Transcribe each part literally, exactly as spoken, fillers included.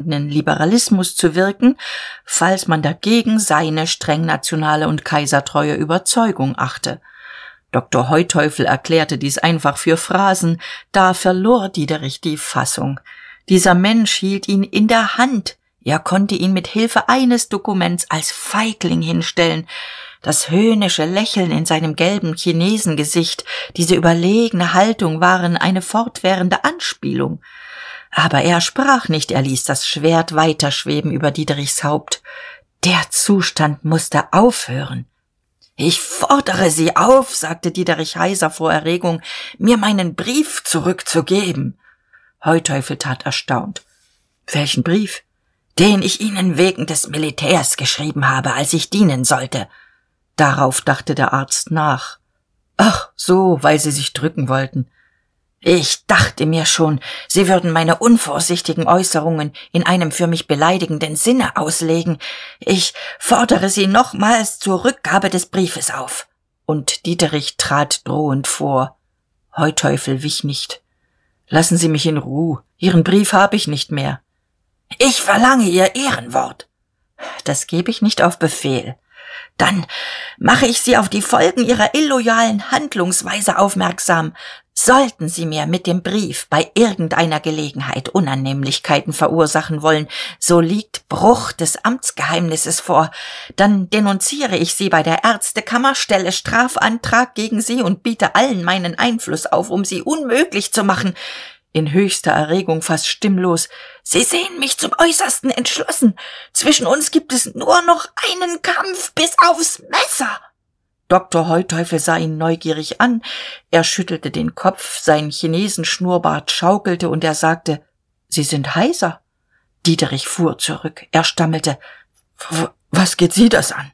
vorhandenen Liberalismus zu wirken, falls man dagegen seine streng nationale und kaisertreue Überzeugung achte. Doktor Heutteufel erklärte dies einfach für Phrasen, da verlor Diederich die Fassung. Dieser Mensch hielt ihn in der Hand. Er konnte ihn mit Hilfe eines Dokuments als Feigling hinstellen. Das höhnische Lächeln in seinem gelben Chinesengesicht, diese überlegene Haltung waren eine fortwährende Anspielung. Aber er sprach nicht, er ließ das Schwert weiterschweben über Diederichs Haupt. Der Zustand musste aufhören. »Ich fordere Sie auf«, sagte Diederich heiser vor Erregung, »mir meinen Brief zurückzugeben.« Heutteufel tat erstaunt. »Welchen Brief?« »Den ich Ihnen wegen des Militärs geschrieben habe, als ich dienen sollte.« Darauf dachte der Arzt nach. »Ach, so, weil Sie sich drücken wollten.« »Ich dachte mir schon, Sie würden meine unvorsichtigen Äußerungen in einem für mich beleidigenden Sinne auslegen. Ich fordere Sie nochmals zur Rückgabe des Briefes auf.« Und Diederich trat drohend vor. Heutteufel wich nicht. »Lassen Sie mich in Ruhe. Ihren Brief habe ich nicht mehr.« »Ich verlange Ihr Ehrenwort.« »Das gebe ich nicht auf Befehl.« »Dann mache ich Sie auf die Folgen Ihrer illoyalen Handlungsweise aufmerksam. Sollten Sie mir mit dem Brief bei irgendeiner Gelegenheit Unannehmlichkeiten verursachen wollen, so liegt Bruch des Amtsgeheimnisses vor. Dann denunziere ich Sie bei der Ärztekammer, stelle Strafantrag gegen Sie und biete allen meinen Einfluss auf, um Sie unmöglich zu machen.« In höchster Erregung, fast stimmlos. »Sie sehen mich zum Äußersten entschlossen. Zwischen uns gibt es nur noch einen Kampf bis aufs Messer.« Doktor Heutteufel sah ihn neugierig an. Er schüttelte den Kopf, sein Chinesenschnurrbart schaukelte und er sagte, »Sie sind heiser.« Diederich fuhr zurück. Er stammelte, »Was geht Sie das an?«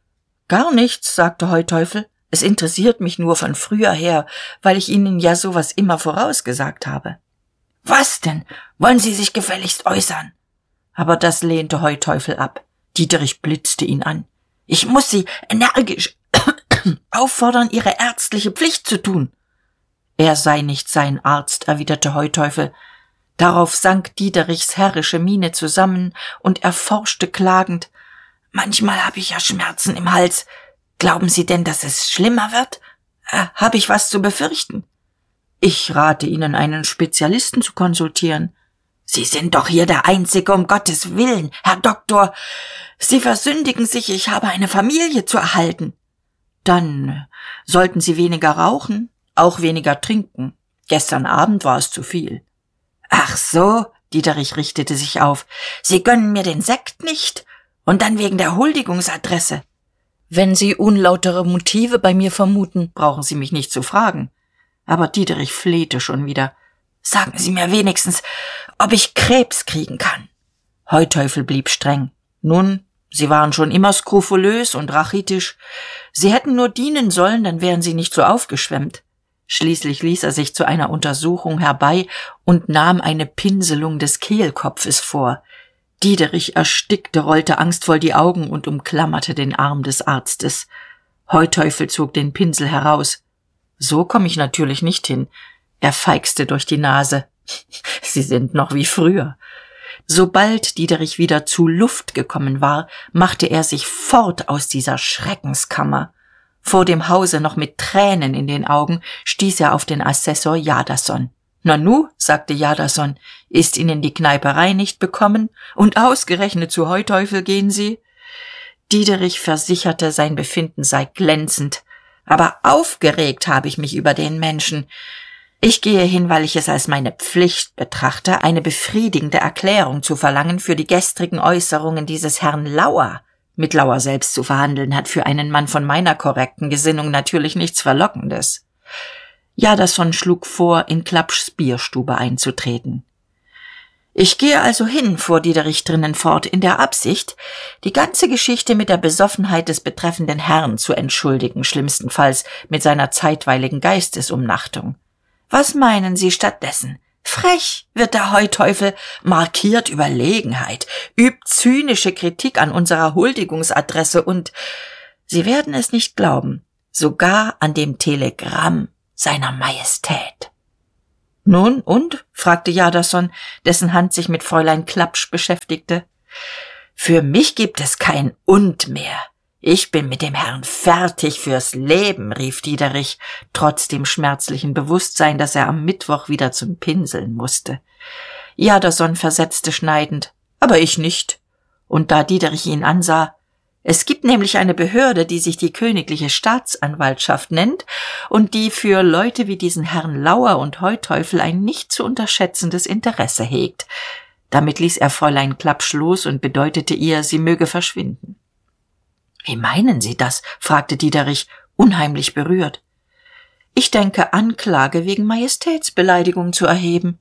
»Gar nichts«, sagte Heutteufel. »Es interessiert mich nur von früher her, weil ich Ihnen ja sowas immer vorausgesagt habe.« »Was denn? Wollen Sie sich gefälligst äußern?« Aber das lehnte Heutteufel ab. Diederich blitzte ihn an. »Ich muss Sie energisch auffordern, Ihre ärztliche Pflicht zu tun.« »Er sei nicht sein Arzt«, erwiderte Heutteufel. Darauf sank Diederichs herrische Miene zusammen und er forschte klagend, »Manchmal habe ich ja Schmerzen im Hals. Glauben Sie denn, dass es schlimmer wird? Äh, habe ich was zu befürchten?« »Ich rate Ihnen, einen Spezialisten zu konsultieren.« »Sie sind doch hier der Einzige, um Gottes Willen, Herr Doktor. Sie versündigen sich, ich habe eine Familie zu erhalten.« »Dann sollten Sie weniger rauchen, auch weniger trinken. Gestern Abend war es zu viel.« »Ach so«, Diederich richtete sich auf, »Sie gönnen mir den Sekt nicht? Und dann wegen der Huldigungsadresse?« »Wenn Sie unlautere Motive bei mir vermuten, brauchen Sie mich nicht zu fragen.« Aber Diederich flehte schon wieder. »Sagen Sie mir wenigstens, ob ich Krebs kriegen kann.« Heutteufel blieb streng. »Nun, Sie waren schon immer skrofulös und rachitisch. Sie hätten nur dienen sollen, dann wären Sie nicht so aufgeschwemmt.« Schließlich ließ er sich zu einer Untersuchung herbei und nahm eine Pinselung des Kehlkopfes vor. Diederich erstickte, rollte angstvoll die Augen und umklammerte den Arm des Arztes. Heutteufel zog den Pinsel heraus. »So komme ich natürlich nicht hin.« Er feixte durch die Nase. »Sie sind noch wie früher.« Sobald Diederich wieder zu Luft gekommen war, machte er sich fort aus dieser Schreckenskammer. Vor dem Hause, noch mit Tränen in den Augen, stieß er auf den Assessor Jadasson. »Nanu«, sagte Jadasson, »ist Ihnen die Kneiperei nicht bekommen? Und ausgerechnet zu Heutteufel gehen Sie?« Diederich versicherte, sein Befinden sei glänzend. »Aber aufgeregt habe ich mich über den Menschen. Ich gehe hin, weil ich es als meine Pflicht betrachte, eine befriedigende Erklärung zu verlangen für die gestrigen Äußerungen dieses Herrn Lauer. Mit Lauer selbst zu verhandeln, hat für einen Mann von meiner korrekten Gesinnung natürlich nichts Verlockendes.« Jadasson schlug vor, in Klappschs Bierstube einzutreten. »Ich gehe also hin«, fuhr Diederich drinnen fort, »in der Absicht, die ganze Geschichte mit der Besoffenheit des betreffenden Herrn zu entschuldigen, schlimmstenfalls mit seiner zeitweiligen Geistesumnachtung. Was meinen Sie stattdessen? Frech wird der Heutteufel, markiert Überlegenheit, übt zynische Kritik an unserer Huldigungsadresse und, Sie werden es nicht glauben, sogar an dem Telegramm seiner Majestät.« Nun, und? Fragte Jadason, dessen Hand sich mit Fräulein Klapsch beschäftigte. Für mich gibt es kein Und mehr. Ich bin mit dem Herrn fertig fürs Leben, rief Diederich, trotz dem schmerzlichen Bewusstsein, dass er am Mittwoch wieder zum Pinseln musste. Jadason versetzte schneidend, aber ich nicht. Und da Diederich ihn ansah, es gibt nämlich eine Behörde, die sich die Königliche Staatsanwaltschaft nennt und die für Leute wie diesen Herrn Lauer und Heuteufel ein nicht zu unterschätzendes Interesse hegt. Damit ließ er Fräulein Klapsch los und bedeutete ihr, sie möge verschwinden. »Wie meinen Sie das?« fragte Diederich, unheimlich berührt. »Ich denke, Anklage wegen Majestätsbeleidigung zu erheben.«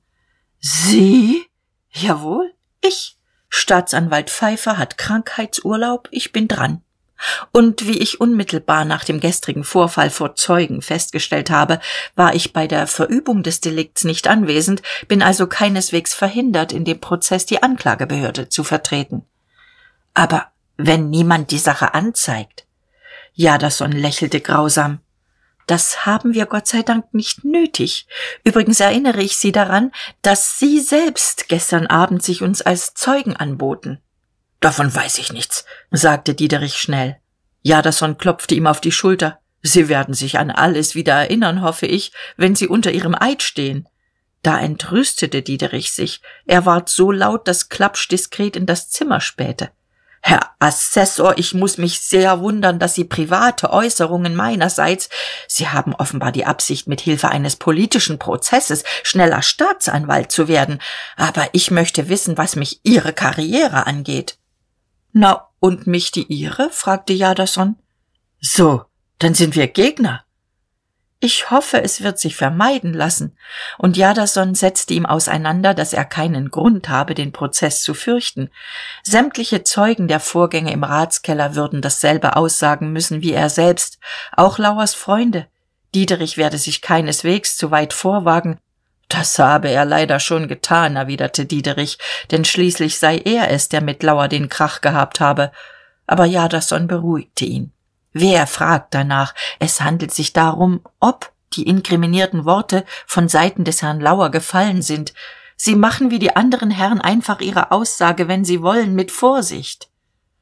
»Sie?« »Jawohl, ich. Staatsanwalt Pfeiffer hat Krankheitsurlaub, ich bin dran. Und wie ich unmittelbar nach dem gestrigen Vorfall vor Zeugen festgestellt habe, war ich bei der Verübung des Delikts nicht anwesend, bin also keineswegs verhindert, in dem Prozess die Anklagebehörde zu vertreten.« »Aber wenn niemand die Sache anzeigt?« Jadason lächelte grausam. »Das haben wir Gott sei Dank nicht nötig. Übrigens erinnere ich Sie daran, dass Sie selbst gestern Abend sich uns als Zeugen anboten.« »Davon weiß ich nichts«, sagte Diederich schnell. Jadason klopfte ihm auf die Schulter. »Sie werden sich an alles wieder erinnern, hoffe ich, wenn Sie unter Ihrem Eid stehen.« Da entrüstete Diederich sich. Er ward so laut, dass Klapsch diskret in das Zimmer spähte. »Herr Assessor, ich muss mich sehr wundern, dass Sie private Äußerungen meinerseits, Sie haben offenbar die Absicht, mit Hilfe eines politischen Prozesses schneller Staatsanwalt zu werden, aber ich möchte wissen, was mich Ihre Karriere angeht.« »Na, und mich die Ihre?« fragte Jadason. »So, dann sind wir Gegner.« »Ich hoffe, es wird sich vermeiden lassen.« Und Jadason setzte ihm auseinander, dass er keinen Grund habe, den Prozess zu fürchten. Sämtliche Zeugen der Vorgänge im Ratskeller würden dasselbe aussagen müssen wie er selbst, auch Lauers Freunde. Diederich werde sich keineswegs zu weit vorwagen. »Das habe er leider schon getan«, erwiderte Diederich, denn schließlich sei er es, der mit Lauer den Krach gehabt habe. Aber Jadason beruhigte ihn. Wer fragt danach? Es handelt sich darum, ob die inkriminierten Worte von Seiten des Herrn Lauer gefallen sind. Sie machen wie die anderen Herren einfach ihre Aussage, wenn sie wollen, mit Vorsicht.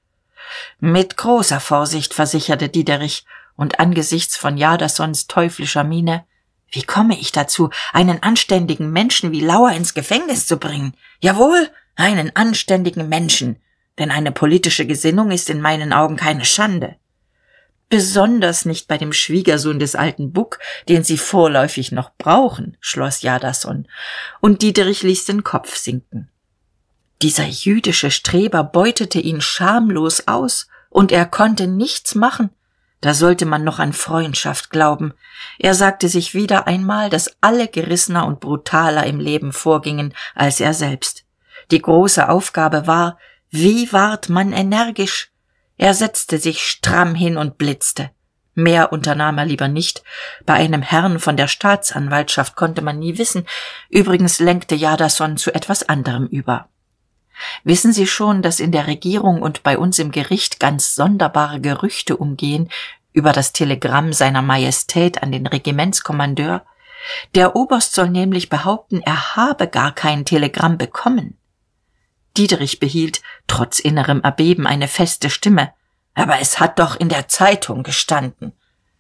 Mit großer Vorsicht, versicherte Diederich, und angesichts von Jadasons teuflischer Miene, wie komme ich dazu, einen anständigen Menschen wie Lauer ins Gefängnis zu bringen? Jawohl, einen anständigen Menschen, denn eine politische Gesinnung ist in meinen Augen keine Schande. Besonders nicht bei dem Schwiegersohn des alten Buck, den Sie vorläufig noch brauchen, schloss Jadason, und Diederich ließ den Kopf sinken. Dieser jüdische Streber beutete ihn schamlos aus, und er konnte nichts machen. Da sollte man noch an Freundschaft glauben. Er sagte sich wieder einmal, dass alle gerissener und brutaler im Leben vorgingen als er selbst. Die große Aufgabe war, wie ward man energisch? Er setzte sich stramm hin und blitzte. Mehr unternahm er lieber nicht. Bei einem Herrn von der Staatsanwaltschaft konnte man nie wissen. Übrigens lenkte Jadason zu etwas anderem über. »Wissen Sie schon, dass in der Regierung und bei uns im Gericht ganz sonderbare Gerüchte umgehen über das Telegramm seiner Majestät an den Regimentskommandeur? Der Oberst soll nämlich behaupten, er habe gar kein Telegramm bekommen.« Diederich behielt, trotz innerem Erbeben, eine feste Stimme. »Aber es hat doch in der Zeitung gestanden.«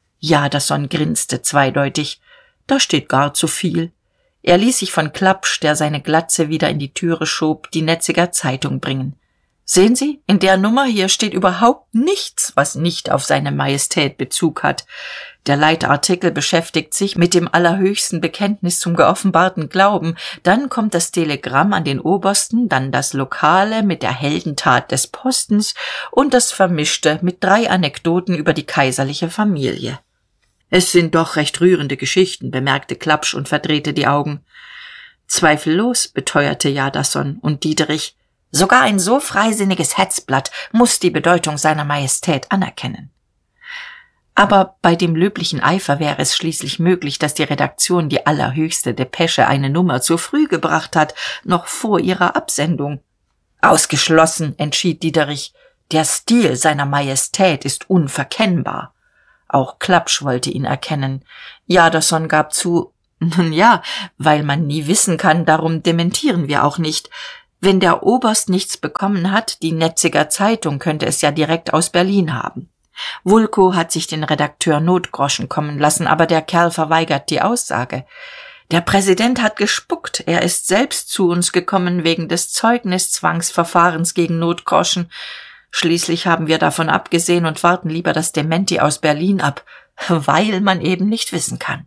Jadason grinste zweideutig. »Da steht gar zu viel.« Er ließ sich von Klapsch, der seine Glatze wieder in die Türe schob, die Netziger Zeitung bringen. »Sehen Sie, in der Nummer hier steht überhaupt nichts, was nicht auf seine Majestät Bezug hat. Der Leitartikel beschäftigt sich mit dem allerhöchsten Bekenntnis zum geoffenbarten Glauben, dann kommt das Telegramm an den Obersten, dann das Lokale mit der Heldentat des Postens und das Vermischte mit drei Anekdoten über die kaiserliche Familie.« »Es sind doch recht rührende Geschichten«, bemerkte Klapsch und verdrehte die Augen. »Zweifellos«, beteuerte Jadason, und Diederich, »sogar ein so freisinniges Hetzblatt muss die Bedeutung seiner Majestät anerkennen.« Aber bei dem löblichen Eifer wäre es schließlich möglich, dass die Redaktion die allerhöchste Depesche eine Nummer zu früh gebracht hat, noch vor ihrer Absendung. »Ausgeschlossen«, entschied Diederich, »der Stil seiner Majestät ist unverkennbar.« Auch Klapsch wollte ihn erkennen. Jadason gab zu, Nun ja, weil man nie wissen kann, darum dementieren wir auch nicht. Wenn der Oberst nichts bekommen hat, die Netziger Zeitung könnte es ja direkt aus Berlin haben. Wulkow hat sich den Redakteur Notgroschen kommen lassen, aber der Kerl verweigert die Aussage. Der Präsident hat gespuckt, er ist selbst zu uns gekommen wegen des Zeugniszwangsverfahrens gegen Notgroschen. Schließlich haben wir davon abgesehen und warten lieber das Dementi aus Berlin ab, weil man eben nicht wissen kann.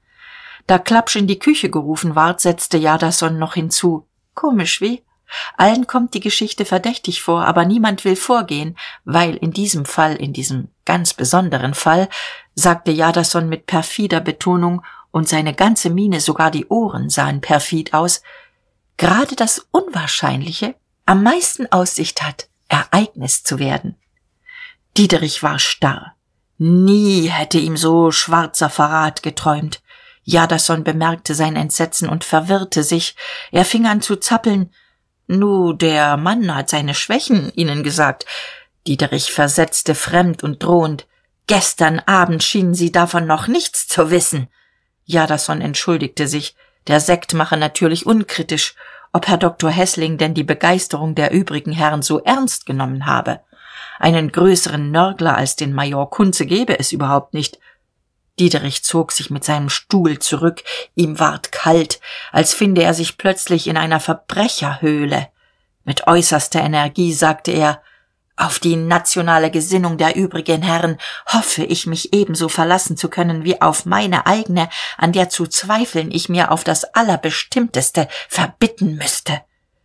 Da Klapsch in die Küche gerufen ward, setzte Jadasson noch hinzu. Komisch, wie? Allen kommt die Geschichte verdächtig vor, aber niemand will vorgehen, weil in diesem Fall, in diesem ganz besonderen Fall, sagte Jadasson mit perfider Betonung, und seine ganze Miene, sogar die Ohren sahen perfid aus, gerade das Unwahrscheinliche am meisten Aussicht hat, Ereignis zu werden. Diederich war starr. Nie hätte ihm so schwarzer Verrat geträumt. Jadasson bemerkte sein Entsetzen und verwirrte sich. Er fing an zu zappeln. »Nu, der Mann hat seine Schwächen Ihnen gesagt.« Diederich versetzte fremd und drohend. »Gestern Abend schienen Sie davon noch nichts zu wissen.« Jadasson entschuldigte sich. Der Sekt mache natürlich unkritisch, ob Herr Doktor Hässling denn die Begeisterung der übrigen Herren so ernst genommen habe. Einen größeren Nörgler als den Major Kunze gebe es überhaupt nicht. Diederich zog sich mit seinem Stuhl zurück, ihm ward kalt, als finde er sich plötzlich in einer Verbrecherhöhle. Mit äußerster Energie sagte er, »Auf die nationale Gesinnung der übrigen Herren hoffe ich mich ebenso verlassen zu können wie auf meine eigene, an der zu zweifeln ich mir auf das Allerbestimmteste verbitten müsste.«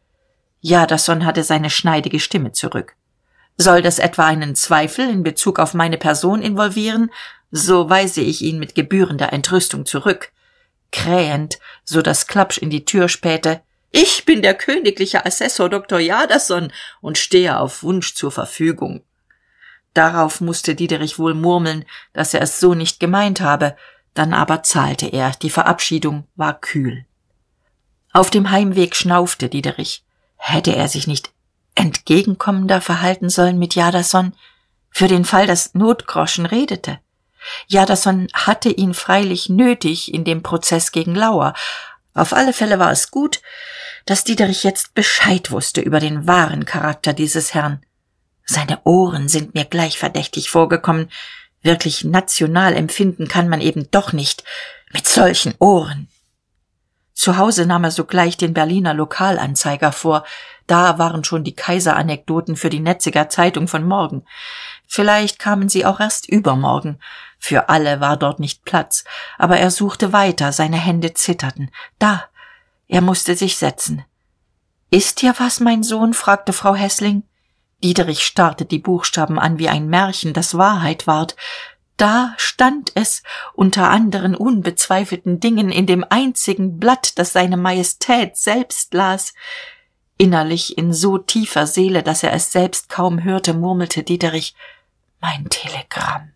Jadasson hatte seine schneidige Stimme zurück. »Soll das etwa einen Zweifel in Bezug auf meine Person involvieren? So weise ich ihn mit gebührender Entrüstung zurück.« Krähend, so dass Klapsch in die Tür spähte, »Ich bin der königliche Assessor Doktor Jadasson und stehe auf Wunsch zur Verfügung.« Darauf musste Diederich wohl murmeln, dass er es so nicht gemeint habe, dann aber zahlte er, die Verabschiedung war kühl. Auf dem Heimweg schnaufte Diederich. Hätte er sich nicht entgegenkommender verhalten sollen mit Jadasson, für den Fall, dass Notgroschen redete? Jadasson hatte ihn freilich nötig in dem Prozess gegen Lauer. Auf alle Fälle war es gut, dass Diederich jetzt Bescheid wusste über den wahren Charakter dieses Herrn. Seine Ohren sind mir gleich verdächtig vorgekommen. Wirklich national empfinden kann man eben doch nicht mit solchen Ohren. Zu Hause nahm er sogleich den Berliner Lokalanzeiger vor. Da waren schon die Kaiser-Anekdoten für die Netziger Zeitung von morgen. Vielleicht kamen sie auch erst übermorgen. Für alle war dort nicht Platz, aber er suchte weiter, seine Hände zitterten. Da, er musste sich setzen. »Ist dir was, mein Sohn?« fragte Frau Hässling. Diederich starrte die Buchstaben an wie ein Märchen, das Wahrheit ward. Da stand es, unter anderen unbezweifelten Dingen, in dem einzigen Blatt, das seine Majestät selbst las. Innerlich in so tiefer Seele, dass er es selbst kaum hörte, murmelte Diederich, »Mein Telegramm.«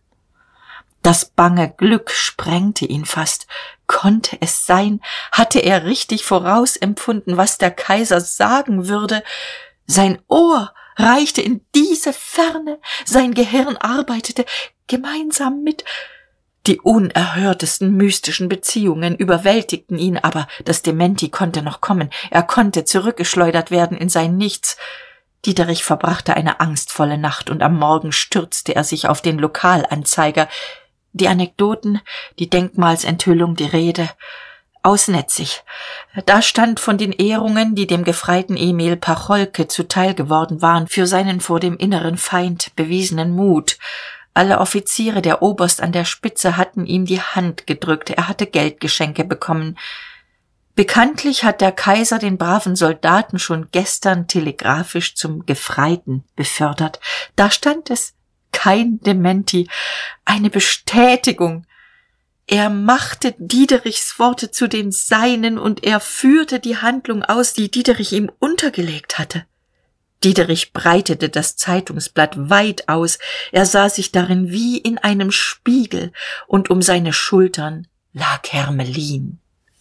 Das bange Glück sprengte ihn fast. Konnte es sein? Hatte er richtig vorausempfunden, was der Kaiser sagen würde? Sein Ohr reichte in diese Ferne, sein Gehirn arbeitete gemeinsam mit. Die unerhörtesten mystischen Beziehungen überwältigten ihn, aber das Dementi konnte noch kommen. Er konnte zurückgeschleudert werden in sein Nichts. Diederich verbrachte eine angstvolle Nacht und am Morgen stürzte er sich auf den Lokalanzeiger. Die Anekdoten, die Denkmalsenthüllung, die Rede. Aus Netzig. Da stand von den Ehrungen, die dem Gefreiten Emil Pacholke zuteil geworden waren, für seinen vor dem inneren Feind bewiesenen Mut. Alle Offiziere, der Oberst an der Spitze, hatten ihm die Hand gedrückt, er hatte Geldgeschenke bekommen. Bekanntlich hat der Kaiser den braven Soldaten schon gestern telegrafisch zum Gefreiten befördert. Da stand es, kein Dementi, eine Bestätigung. Er machte Diederichs Worte zu den seinen und er führte die Handlung aus, die Diederich ihm untergelegt hatte. Diederich breitete das Zeitungsblatt weit aus, er sah sich darin wie in einem Spiegel, und um seine Schultern lag Hermelin.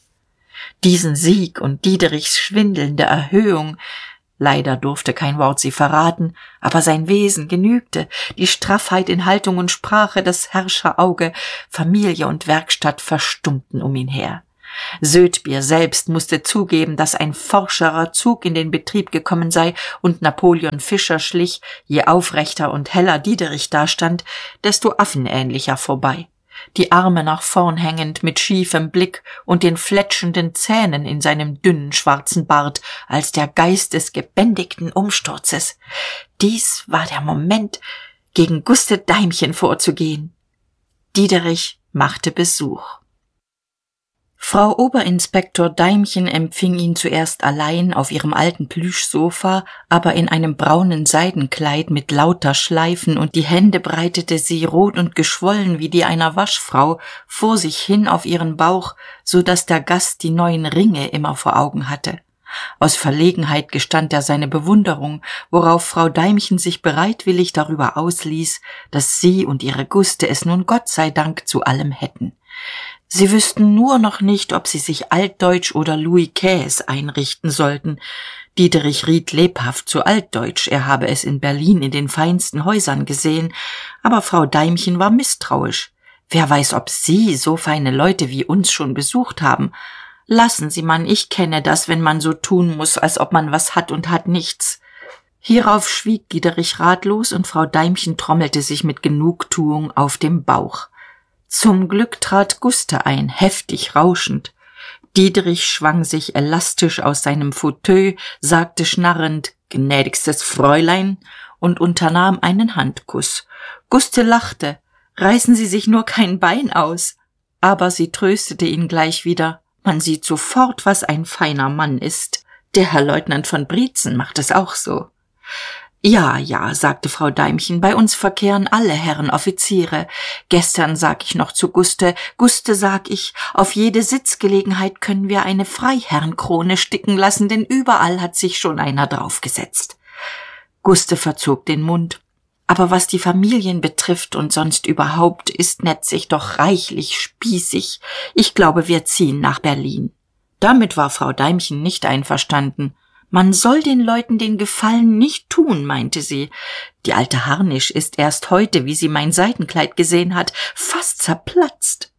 Diesen Sieg und Diederichs schwindelnde Erhöhung, leider durfte kein Wort sie verraten, aber sein Wesen genügte, die Straffheit in Haltung und Sprache, das Herrscherauge, Familie und Werkstatt verstummten um ihn her. Södbier selbst musste zugeben, dass ein forscherer Zug in den Betrieb gekommen sei und Napoleon Fischer schlich, je aufrechter und heller Diederich dastand, desto affenähnlicher vorbei. Die Arme nach vorn hängend mit schiefem Blick und den fletschenden Zähnen in seinem dünnen schwarzen Bart als der Geist des gebändigten Umsturzes. Dies war der Moment, gegen Guste Deimchen vorzugehen. Diederich machte Besuch. Frau Oberinspektor Deimchen empfing ihn zuerst allein auf ihrem alten Plüschsofa, aber in einem braunen Seidenkleid mit lauter Schleifen, und die Hände breitete sie, rot und geschwollen wie die einer Waschfrau, vor sich hin auf ihren Bauch, so dass der Gast die neuen Ringe immer vor Augen hatte. Aus Verlegenheit gestand er seine Bewunderung, worauf Frau Deimchen sich bereitwillig darüber ausließ, dass sie und ihre Guste es nun Gott sei Dank zu allem hätten. Sie wüssten nur noch nicht, ob sie sich altdeutsch oder Louis Quinze einrichten sollten. Diederich riet lebhaft zu altdeutsch, er habe es in Berlin in den feinsten Häusern gesehen, aber Frau Deimchen war misstrauisch. Wer weiß, ob Sie so feine Leute wie uns schon besucht haben. Lassen Sie man, ich kenne das, wenn man so tun muss, als ob man was hat und hat nichts. Hierauf schwieg Diederich ratlos und Frau Deimchen trommelte sich mit Genugtuung auf dem Bauch. Zum Glück trat Guste ein, heftig rauschend. Diederich schwang sich elastisch aus seinem Fauteuil, sagte schnarrend »Gnädigstes Fräulein« und unternahm einen Handkuss. Guste lachte. »Reißen Sie sich nur kein Bein aus.« Aber sie tröstete ihn gleich wieder. »Man sieht sofort, was ein feiner Mann ist. Der Herr Leutnant von Brietzen macht es auch so.« »Ja, ja«, sagte Frau Deimchen, »bei uns verkehren alle Herren Offiziere. Gestern sag ich noch zu Guste, Guste, sag ich, auf jede Sitzgelegenheit können wir eine Freiherrenkrone sticken lassen, denn überall hat sich schon einer draufgesetzt.« Guste verzog den Mund. »Aber was die Familien betrifft und sonst überhaupt, ist Netzig doch reichlich spießig. Ich glaube, wir ziehen nach Berlin.« Damit war Frau Deimchen nicht einverstanden. Man soll den Leuten den Gefallen nicht tun, meinte sie. Die alte Harnisch ist erst heute, wie sie mein Seidenkleid gesehen hat, fast zerplatzt.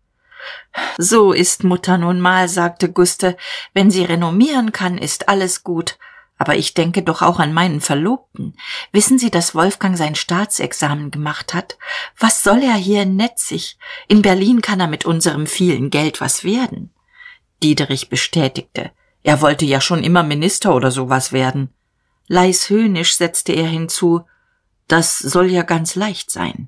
»So ist Mutter nun mal«, sagte Guste, »wenn sie renommieren kann, ist alles gut. Aber ich denke doch auch an meinen Verlobten. Wissen Sie, dass Wolfgang sein Staatsexamen gemacht hat? Was soll er hier in Netzig? In Berlin kann er mit unserem vielen Geld was werden.« Diederich bestätigte. Er wollte ja schon immer Minister oder sowas werden. Leishöhnisch setzte er hinzu, das soll ja ganz leicht sein.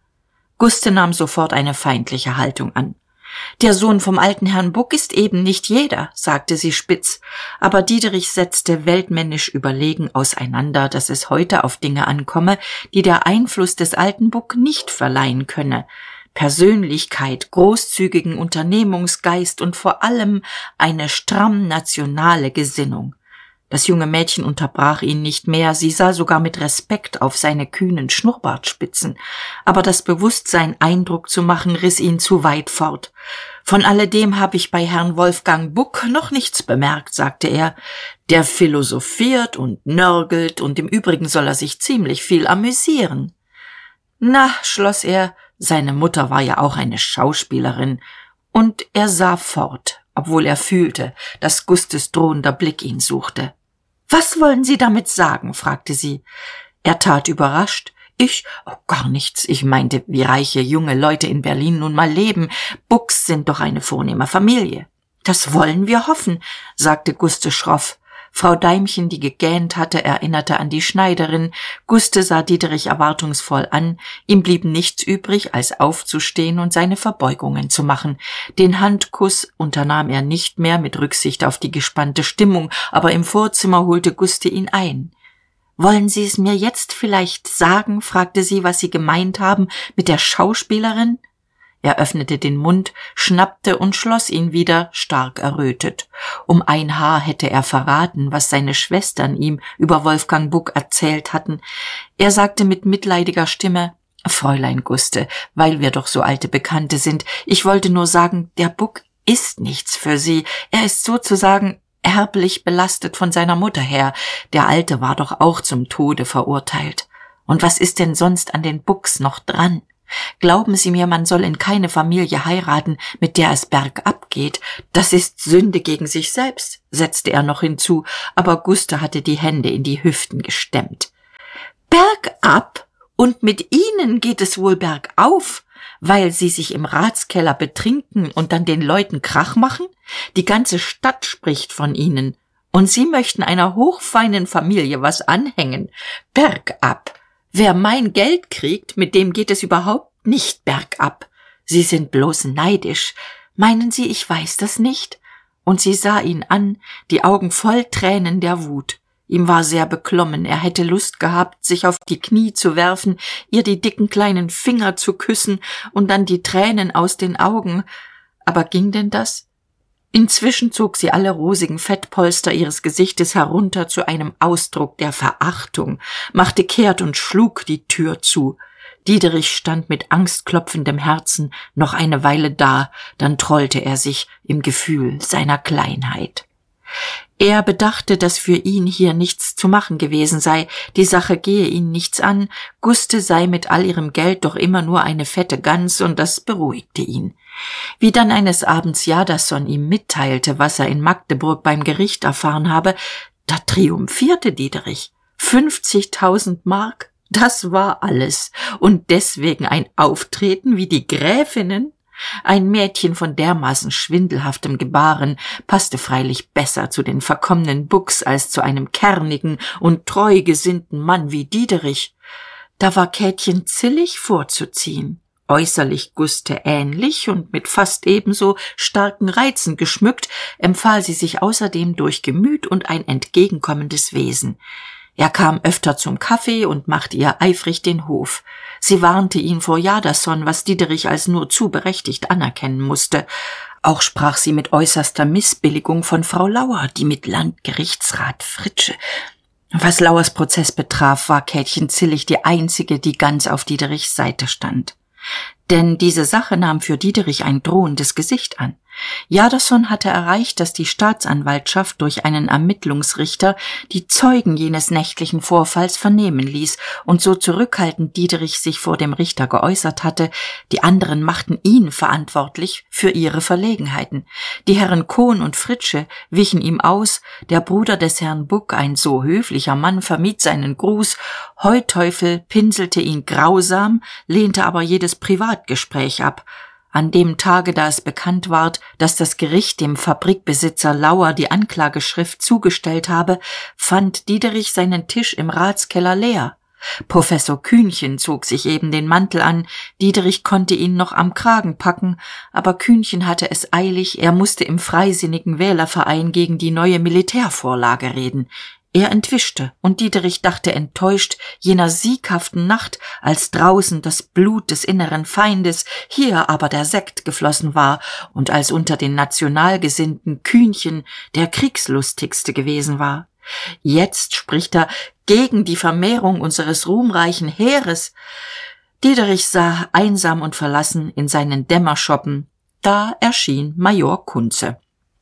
Guste nahm sofort eine feindliche Haltung an. Der Sohn vom alten Herrn Buck ist eben nicht jeder, sagte sie spitz, aber Diederich setzte weltmännisch überlegen auseinander, dass es heute auf Dinge ankomme, die der Einfluss des alten Buck nicht verleihen könne. Persönlichkeit, großzügigen Unternehmungsgeist und vor allem eine stramm nationale Gesinnung. Das junge Mädchen unterbrach ihn nicht mehr, sie sah sogar mit Respekt auf seine kühnen Schnurrbartspitzen, aber das Bewusstsein, Eindruck zu machen, riss ihn zu weit fort. »Von alledem habe ich bei Herrn Wolfgang Buck noch nichts bemerkt«, sagte er. »Der philosophiert und nörgelt und im Übrigen soll er sich ziemlich viel amüsieren.« »Na«, schloss er, seine Mutter war ja auch eine Schauspielerin, und er sah fort, obwohl er fühlte, dass Gustes drohender Blick ihn suchte. »Was wollen Sie damit sagen?« fragte sie. Er tat überrascht. »Ich? Oh, gar nichts. Ich meinte, wie reiche junge Leute in Berlin nun mal leben. Bucks sind doch eine vornehme Familie.« »Das wollen wir hoffen«, sagte Guste schroff. Frau Deimchen, die gegähnt hatte, erinnerte an die Schneiderin. Guste sah Diederich erwartungsvoll an. Ihm blieb nichts übrig, als aufzustehen und seine Verbeugungen zu machen. Den Handkuss unternahm er nicht mehr mit Rücksicht auf die gespannte Stimmung, aber im Vorzimmer holte Guste ihn ein. »Wollen Sie es mir jetzt vielleicht sagen?« fragte sie, »was Sie gemeint haben mit der Schauspielerin?« Er öffnete den Mund, schnappte und schloss ihn wieder, stark errötet. Um ein Haar hätte er verraten, was seine Schwestern ihm über Wolfgang Buck erzählt hatten. Er sagte mit mitleidiger Stimme, »Fräulein Guste, weil wir doch so alte Bekannte sind, ich wollte nur sagen, der Buck ist nichts für Sie. Er ist sozusagen erblich belastet von seiner Mutter her. Der Alte war doch auch zum Tode verurteilt. Und was ist denn sonst an den Bucks noch dran? Glauben Sie mir, man soll in keine Familie heiraten, mit der es bergab geht. Das ist Sünde gegen sich selbst, setzte er noch hinzu, aber Guste hatte die Hände in die Hüften gestemmt. Bergab? Und mit Ihnen geht es wohl bergauf, weil Sie sich im Ratskeller betrinken und dann den Leuten Krach machen? Die ganze Stadt spricht von Ihnen. Und Sie möchten einer hochfeinen Familie was anhängen. Bergab. Wer mein Geld kriegt, mit dem geht es überhaupt nicht bergab. Sie sind bloß neidisch. Meinen Sie, ich weiß das nicht? Und sie sah ihn an, die Augen voll Tränen der Wut. Ihm war sehr beklommen, er hätte Lust gehabt, sich auf die Knie zu werfen, ihr die dicken kleinen Finger zu küssen und dann die Tränen aus den Augen. Aber ging denn das? Inzwischen zog sie alle rosigen Fettpolster ihres Gesichtes herunter zu einem Ausdruck der Verachtung, machte kehrt und schlug die Tür zu. Diederich stand mit angstklopfendem Herzen noch eine Weile da, dann trollte er sich im Gefühl seiner Kleinheit. Er bedachte, dass für ihn hier nichts zu machen gewesen sei, die Sache gehe ihn nichts an, Guste sei mit all ihrem Geld doch immer nur eine fette Gans, und das beruhigte ihn. Wie dann eines Abends Jadasson ihm mitteilte, was er in Magdeburg beim Gericht erfahren habe, da triumphierte Diederich. Fünfzigtausend Mark, das war alles, und deswegen ein Auftreten wie die Gräfinnen? Ein Mädchen von dermaßen schwindelhaftem Gebaren passte freilich besser zu den verkommenen Bucks als zu einem kernigen und treu gesinnten Mann wie Diederich. Da war Käthchen Zillig vorzuziehen, äußerlich Guste ähnlich und mit fast ebenso starken Reizen geschmückt, empfahl sie sich außerdem durch Gemüt und ein entgegenkommendes Wesen. Er kam öfter zum Kaffee und machte ihr eifrig den Hof. Sie warnte ihn vor Jadasson, was Diederich als nur zu berechtigt anerkennen musste. Auch sprach sie mit äußerster Missbilligung von Frau Lauer, die mit Landgerichtsrat Fritsche. Was Lauers Prozess betraf, war Käthchen Zillig die einzige, die ganz auf Diederichs Seite stand. Denn diese Sache nahm für Diederich ein drohendes Gesicht an. Jadasson hatte erreicht, dass die Staatsanwaltschaft durch einen Ermittlungsrichter die Zeugen jenes nächtlichen Vorfalls vernehmen ließ und so zurückhaltend Diederich sich vor dem Richter geäußert hatte, die anderen machten ihn verantwortlich für ihre Verlegenheiten. Die Herren Kohn und Fritsche wichen ihm aus, der Bruder des Herrn Buck, ein so höflicher Mann, vermied seinen Gruß, Heuteufel pinselte ihn grausam, lehnte aber jedes Privatgespräch ab. An dem Tage, da es bekannt ward, dass das Gericht dem Fabrikbesitzer Lauer die Anklageschrift zugestellt habe, fand Diederich seinen Tisch im Ratskeller leer. Professor Kühnchen zog sich eben den Mantel an, Diederich konnte ihn noch am Kragen packen, aber Kühnchen hatte es eilig, er musste im Freisinnigen Wählerverein gegen die neue Militärvorlage reden. Er entwischte, und Diederich dachte enttäuscht jener sieghaften Nacht, als draußen das Blut des inneren Feindes, hier aber der Sekt geflossen war, und als unter den Nationalgesinnten Kühnchen der kriegslustigste gewesen war. Jetzt spricht er gegen die Vermehrung unseres ruhmreichen Heeres. Diederich sah einsam und verlassen in seinen Dämmerschoppen. Da erschien Major Kunze.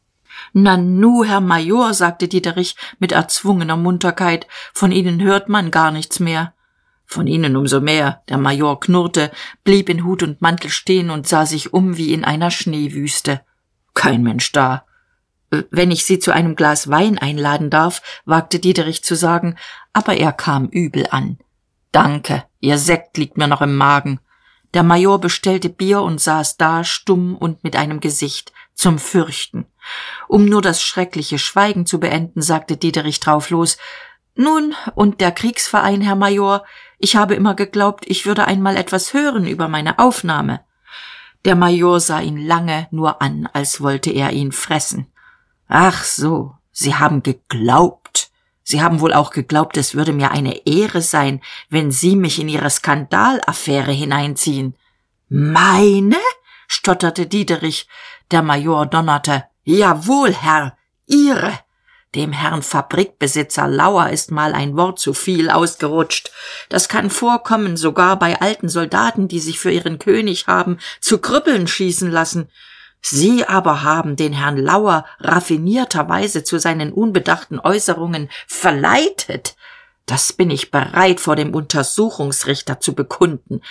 »Nanu, Herr Major«, sagte Diederich mit erzwungener Munterkeit, »von Ihnen hört man gar nichts mehr.« »Von Ihnen umso mehr«, der Major knurrte, blieb in Hut und Mantel stehen und sah sich um wie in einer Schneewüste. »Kein Mensch da.« »Wenn ich Sie zu einem Glas Wein einladen darf«, wagte Diederich zu sagen, aber er kam übel an. »Danke, Ihr Sekt liegt mir noch im Magen.« Der Major bestellte Bier und saß da, stumm und mit einem Gesicht zum Fürchten. Um nur das schreckliche Schweigen zu beenden, sagte Diederich drauflos, »Nun, und der Kriegsverein, Herr Major, ich habe immer geglaubt, ich würde einmal etwas hören über meine Aufnahme.« Der Major sah ihn lange nur an, als wollte er ihn fressen. »Ach so, Sie haben geglaubt. Sie haben wohl auch geglaubt, es würde mir eine Ehre sein, wenn Sie mich in Ihre Skandalaffäre hineinziehen.« »Meine?« stotterte Diederich. Der Major donnerte, »Jawohl, Herr, Ihre. Dem Herrn Fabrikbesitzer Lauer ist mal ein Wort zu viel ausgerutscht. Das kann vorkommen, sogar bei alten Soldaten, die sich für ihren König haben zu Krüppeln schießen lassen. Sie aber haben den Herrn Lauer raffinierterweise zu seinen unbedachten Äußerungen verleitet. Das bin ich bereit, vor dem Untersuchungsrichter zu bekunden.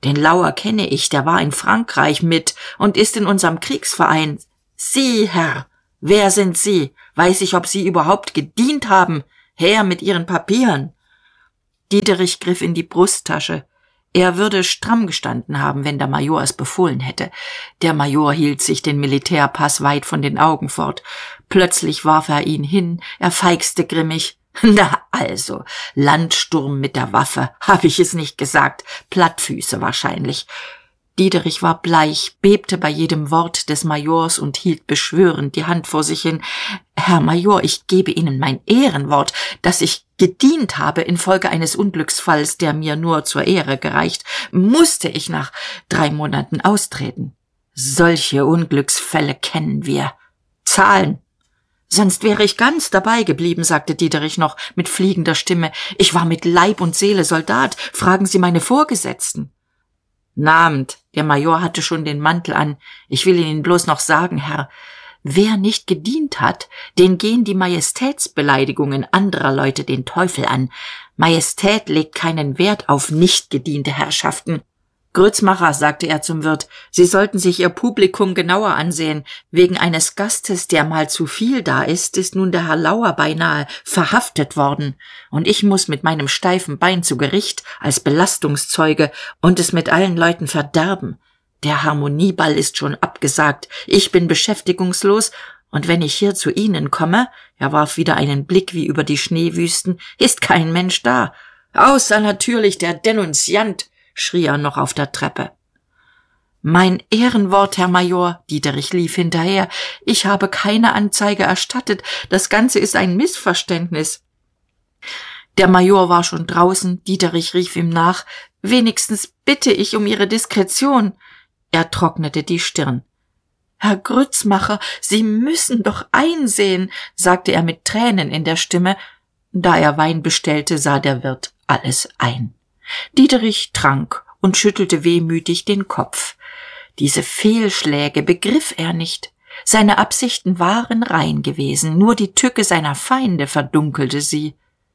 Den Lauer kenne ich, der war in Frankreich mit und ist in unserem Kriegsverein. Sie, Herr, wer sind Sie? Weiß ich, ob Sie überhaupt gedient haben? Her mit Ihren Papieren!« Diederich griff in die Brusttasche. Er würde stramm gestanden haben, wenn der Major es befohlen hätte. Der Major hielt sich den Militärpass weit von den Augen fort. Plötzlich warf er ihn hin, er feixte grimmig. »Na also, Landsturm mit der Waffe, habe ich es nicht gesagt, Plattfüße wahrscheinlich.« Diederich war bleich, bebte bei jedem Wort des Majors und hielt beschwörend die Hand vor sich hin. »Herr Major, ich gebe Ihnen mein Ehrenwort, dass ich gedient habe infolge eines Unglücksfalls, der mir nur zur Ehre gereicht, musste ich nach drei Monaten austreten.« »Solche Unglücksfälle kennen wir. Zahlen!« »Sonst wäre ich ganz dabei geblieben«, sagte Diederich noch mit fliegender Stimme. »Ich war mit Leib und Seele Soldat. Fragen Sie meine Vorgesetzten.« »Nahmt«, der Major hatte schon den Mantel an. »Ich will Ihnen bloß noch sagen, Herr, wer nicht gedient hat, den gehen die Majestätsbeleidigungen anderer Leute den Teufel an. Majestät legt keinen Wert auf nicht gediente Herrschaften.« »Grützmacher«, sagte er zum Wirt, »Sie sollten sich Ihr Publikum genauer ansehen. Wegen eines Gastes, der mal zu viel da ist, ist nun der Herr Lauer beinahe verhaftet worden. Und ich muss mit meinem steifen Bein zu Gericht als Belastungszeuge und es mit allen Leuten verderben. Der Harmonieball ist schon abgesagt. Ich bin beschäftigungslos. Und wenn ich hier zu Ihnen komme«, er warf wieder einen Blick wie über die Schneewüsten, »ist kein Mensch da. Außer natürlich der Denunziant«, schrie er noch auf der Treppe. »Mein Ehrenwort, Herr Major«, Diederich lief hinterher, »ich habe keine Anzeige erstattet, das Ganze ist ein Missverständnis.« Der Major war schon draußen, Diederich rief ihm nach, »Wenigstens bitte ich um Ihre Diskretion.« Er trocknete die Stirn. »Herr Grützmacher, Sie müssen doch einsehen«, sagte er mit Tränen in der Stimme. Da er Wein bestellte, sah der Wirt alles ein. Diederich trank und schüttelte wehmütig den Kopf. Diese Fehlschläge begriff er nicht. Seine Absichten waren rein gewesen, nur die Tücke seiner Feinde verdunkelte sie.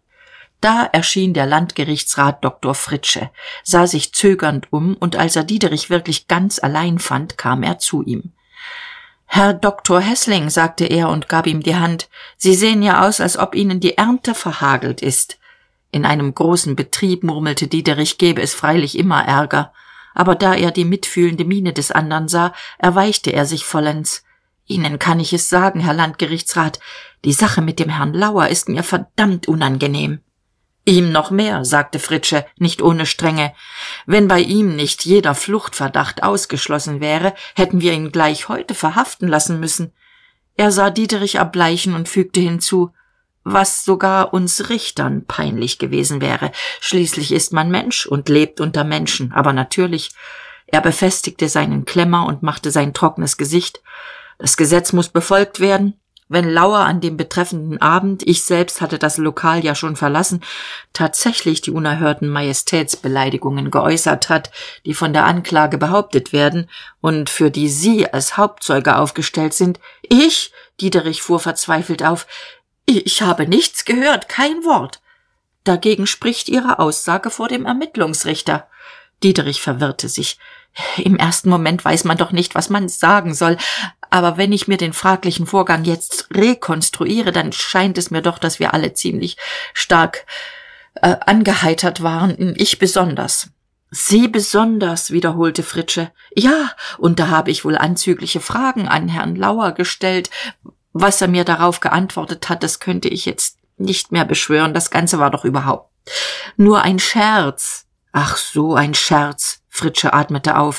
Da erschien der Landgerichtsrat Doktor Fritzsche, sah sich zögernd um, und als er Diederich wirklich ganz allein fand, kam er zu ihm. »Herr Doktor Häßling«, sagte er und gab ihm die Hand, »Sie sehen ja aus, als ob Ihnen die Ernte verhagelt ist.« In einem großen Betrieb, murmelte Diederich, gäbe es freilich immer Ärger. Aber da er die mitfühlende Miene des anderen sah, erweichte er sich vollends. »Ihnen kann ich es sagen, Herr Landgerichtsrat, die Sache mit dem Herrn Lauer ist mir verdammt unangenehm.« »Ihm noch mehr«, sagte Fritzsche, nicht ohne Strenge. »Wenn bei ihm nicht jeder Fluchtverdacht ausgeschlossen wäre, hätten wir ihn gleich heute verhaften lassen müssen.« Er sah Diederich erbleichen und fügte hinzu, »was sogar uns Richtern peinlich gewesen wäre. Schließlich ist man Mensch und lebt unter Menschen, aber natürlich.« Er befestigte seinen Klemmer und machte sein trockenes Gesicht. »Das Gesetz muss befolgt werden. Wenn Lauer an dem betreffenden Abend, ich selbst hatte das Lokal ja schon verlassen, tatsächlich die unerhörten Majestätsbeleidigungen geäußert hat, die von der Anklage behauptet werden und für die Sie als Hauptzeuge aufgestellt sind.« »Ich?« Diederich fuhr verzweifelt auf. »Ich habe nichts gehört, kein Wort.« »Dagegen spricht Ihre Aussage vor dem Ermittlungsrichter.« Diederich verwirrte sich. »Im ersten Moment weiß man doch nicht, was man sagen soll. Aber wenn ich mir den fraglichen Vorgang jetzt rekonstruiere, dann scheint es mir doch, dass wir alle ziemlich stark äh, angeheitert waren. Ich besonders.« »Sie besonders«, wiederholte Fritzsche. »Ja, und da habe ich wohl anzügliche Fragen an Herrn Lauer gestellt. Was er mir darauf geantwortet hat, das könnte ich jetzt nicht mehr beschwören. Das Ganze war doch überhaupt nur ein Scherz.« »Ach so, ein Scherz«, Fritzsche atmete auf.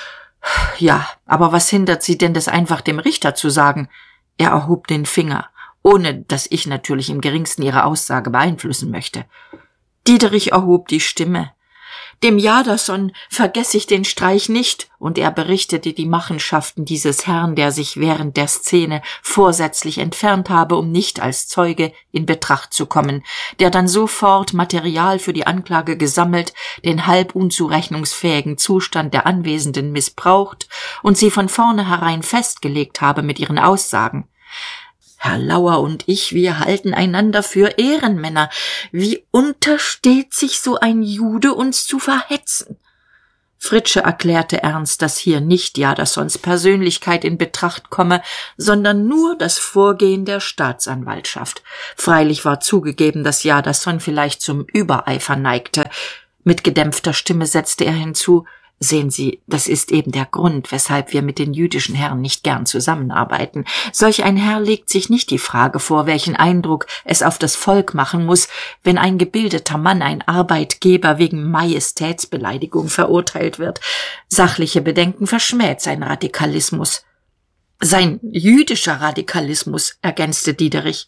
»Ja, aber was hindert Sie denn, das einfach dem Richter zu sagen?« Er erhob den Finger, ohne dass ich natürlich im geringsten Ihre Aussage beeinflussen möchte. Diederich erhob die Stimme. »Dem Jadasson vergesse ich den Streich nicht«, und er berichtete die Machenschaften dieses Herrn, der sich während der Szene vorsätzlich entfernt habe, um nicht als Zeuge in Betracht zu kommen, der dann sofort Material für die Anklage gesammelt, den halb unzurechnungsfähigen Zustand der Anwesenden missbraucht und sie von vornherein festgelegt habe mit ihren Aussagen. Herr Lauer und ich, wir halten einander für Ehrenmänner. Wie untersteht sich so ein Jude, uns zu verhetzen?« Fritzsche erklärte ernst, dass hier nicht Jadasons Persönlichkeit in Betracht komme, sondern nur das Vorgehen der Staatsanwaltschaft. Freilich war zugegeben, dass Jadason vielleicht zum Übereifer neigte. Mit gedämpfter Stimme setzte er hinzu: Sehen Sie, das ist eben der Grund, weshalb wir mit den jüdischen Herren nicht gern zusammenarbeiten. Solch ein Herr legt sich nicht die Frage vor, welchen Eindruck es auf das Volk machen muss, wenn ein gebildeter Mann, ein Arbeitgeber, wegen Majestätsbeleidigung verurteilt wird. Sachliche Bedenken verschmäht sein Radikalismus. Sein jüdischer Radikalismus, ergänzte Diederich.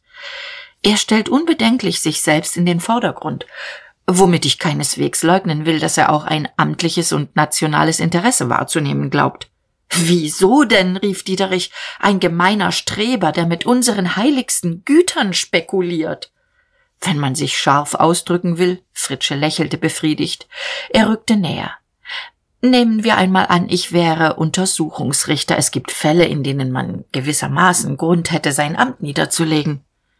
Er stellt unbedenklich sich selbst in den Vordergrund, womit ich keineswegs leugnen will, dass er auch ein amtliches und nationales Interesse wahrzunehmen glaubt. »Wieso denn?« rief Diederich. »Ein gemeiner Streber, der mit unseren heiligsten Gütern spekuliert.« »Wenn man sich scharf ausdrücken will«, Fritzsche lächelte befriedigt. Er rückte näher. »Nehmen wir einmal an, ich wäre Untersuchungsrichter. Es gibt Fälle, in denen man gewissermaßen Grund hätte, sein Amt niederzulegen.«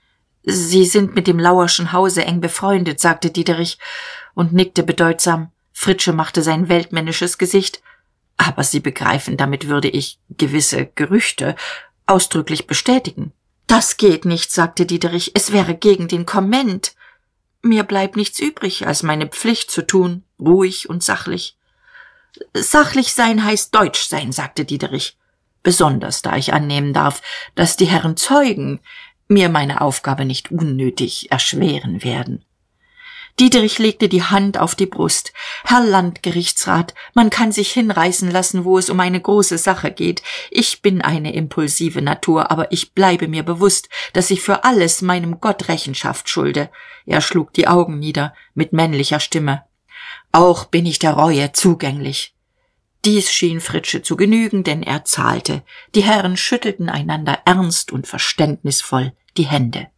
»Sie sind mit dem Lauerschen Hause eng befreundet«, sagte Diederich und nickte bedeutsam. Fritzsche machte sein weltmännisches Gesicht. »Aber Sie begreifen, damit würde ich gewisse Gerüchte ausdrücklich bestätigen.« »Das geht nicht«, sagte Diederich. »Es wäre gegen den Komment. Mir bleibt nichts übrig, als meine Pflicht zu tun, ruhig und sachlich.« »Sachlich sein heißt deutsch sein«, sagte Diederich. »Besonders, da ich annehmen darf, dass die Herren Zeugen mir meine Aufgabe nicht unnötig erschweren werden.« Diederich legte die Hand auf die Brust. »Herr Landgerichtsrat, man kann sich hinreißen lassen, wo es um eine große Sache geht. Ich bin eine impulsive Natur, aber ich bleibe mir bewusst, dass ich für alles meinem Gott Rechenschaft schulde.« Er schlug die Augen nieder, mit männlicher Stimme. »Auch bin ich der Reue zugänglich.« Dies schien Fritzsche zu genügen, denn er zahlte. Die Herren schüttelten einander ernst und verständnisvoll die Hände.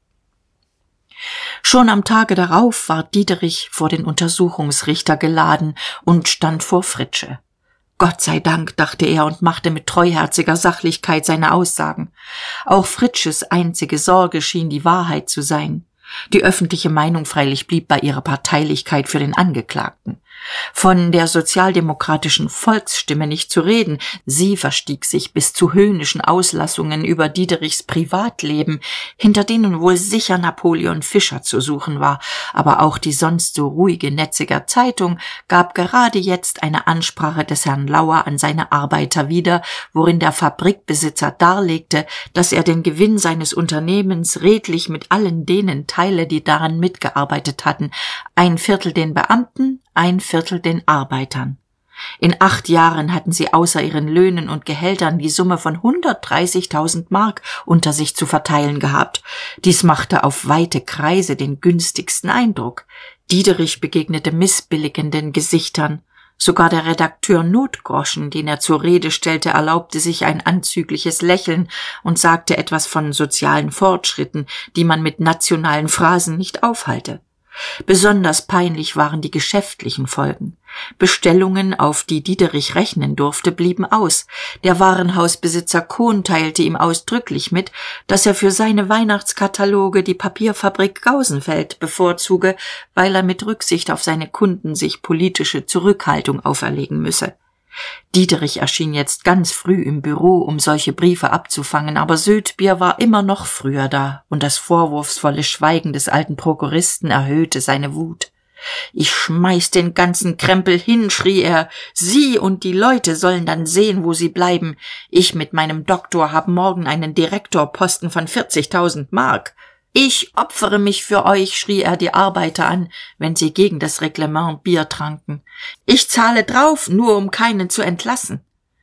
Schon am Tage darauf war Diederich vor den Untersuchungsrichter geladen und stand vor Fritzsche. Gott sei Dank, dachte er und machte mit treuherziger Sachlichkeit seine Aussagen. Auch Fritzsches einzige Sorge schien die Wahrheit zu sein. Die öffentliche Meinung freilich blieb bei ihrer Parteilichkeit für den Angeklagten. Von der sozialdemokratischen Volksstimme nicht zu reden, sie verstieg sich bis zu höhnischen Auslassungen über Diederichs Privatleben, hinter denen wohl sicher Napoleon Fischer zu suchen war, aber auch die sonst so ruhige Netziger Zeitung gab gerade jetzt eine Ansprache des Herrn Lauer an seine Arbeiter wieder, worin der Fabrikbesitzer darlegte, dass er den Gewinn seines Unternehmens redlich mit allen denen teile, die daran mitgearbeitet hatten, ein Viertel den Beamten, ein Viertel den Arbeitern. In acht Jahren hatten sie außer ihren Löhnen und Gehältern die Summe von hundertdreißigtausend Mark unter sich zu verteilen gehabt. Dies machte auf weite Kreise den günstigsten Eindruck. Diederich begegnete missbilligenden Gesichtern. Sogar der Redakteur Notgroschen, den er zur Rede stellte, erlaubte sich ein anzügliches Lächeln und sagte etwas von sozialen Fortschritten, die man mit nationalen Phrasen nicht aufhalte. Besonders peinlich waren die geschäftlichen Folgen. Bestellungen, auf die Diederich rechnen durfte, blieben aus. Der Warenhausbesitzer Kohn teilte ihm ausdrücklich mit, dass er für seine Weihnachtskataloge die Papierfabrik Gausenfeld bevorzuge, weil er mit Rücksicht auf seine Kunden sich politische Zurückhaltung auferlegen müsse. Diederich erschien jetzt ganz früh im Büro, um solche Briefe abzufangen, aber Södbier war immer noch früher da, und das vorwurfsvolle Schweigen des alten Prokuristen erhöhte seine Wut. »Ich schmeiß den ganzen Krempel hin«, schrie er. »Sie und die Leute sollen dann sehen, wo sie bleiben. Ich mit meinem Doktor hab morgen einen Direktorposten von vierzigtausend Mark. »Ich opfere mich für euch«, schrie er die Arbeiter an, wenn sie gegen das Reglement Bier tranken. »Ich zahle drauf, nur um keinen zu entlassen.«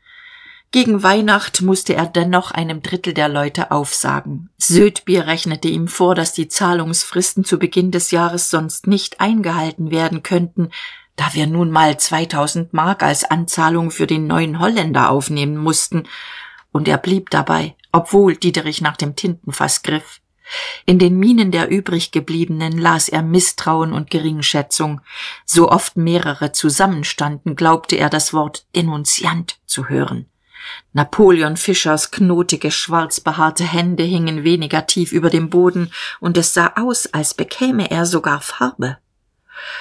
Gegen Weihnacht musste er dennoch einem Drittel der Leute aufsagen. Södbier rechnete ihm vor, dass die Zahlungsfristen zu Beginn des Jahres sonst nicht eingehalten werden könnten, da wir nun mal zweitausend Mark als Anzahlung für den neuen Holländer aufnehmen mussten. Und er blieb dabei, obwohl Diederich nach dem Tintenfass griff. In den Mienen der übriggebliebenen las er Misstrauen und Geringschätzung. So oft mehrere zusammenstanden, glaubte er das Wort Denunziant zu hören. Napoleon Fischers knotige, schwarz behaarte Hände hingen weniger tief über dem Boden, und es sah aus, als bekäme er sogar Farbe.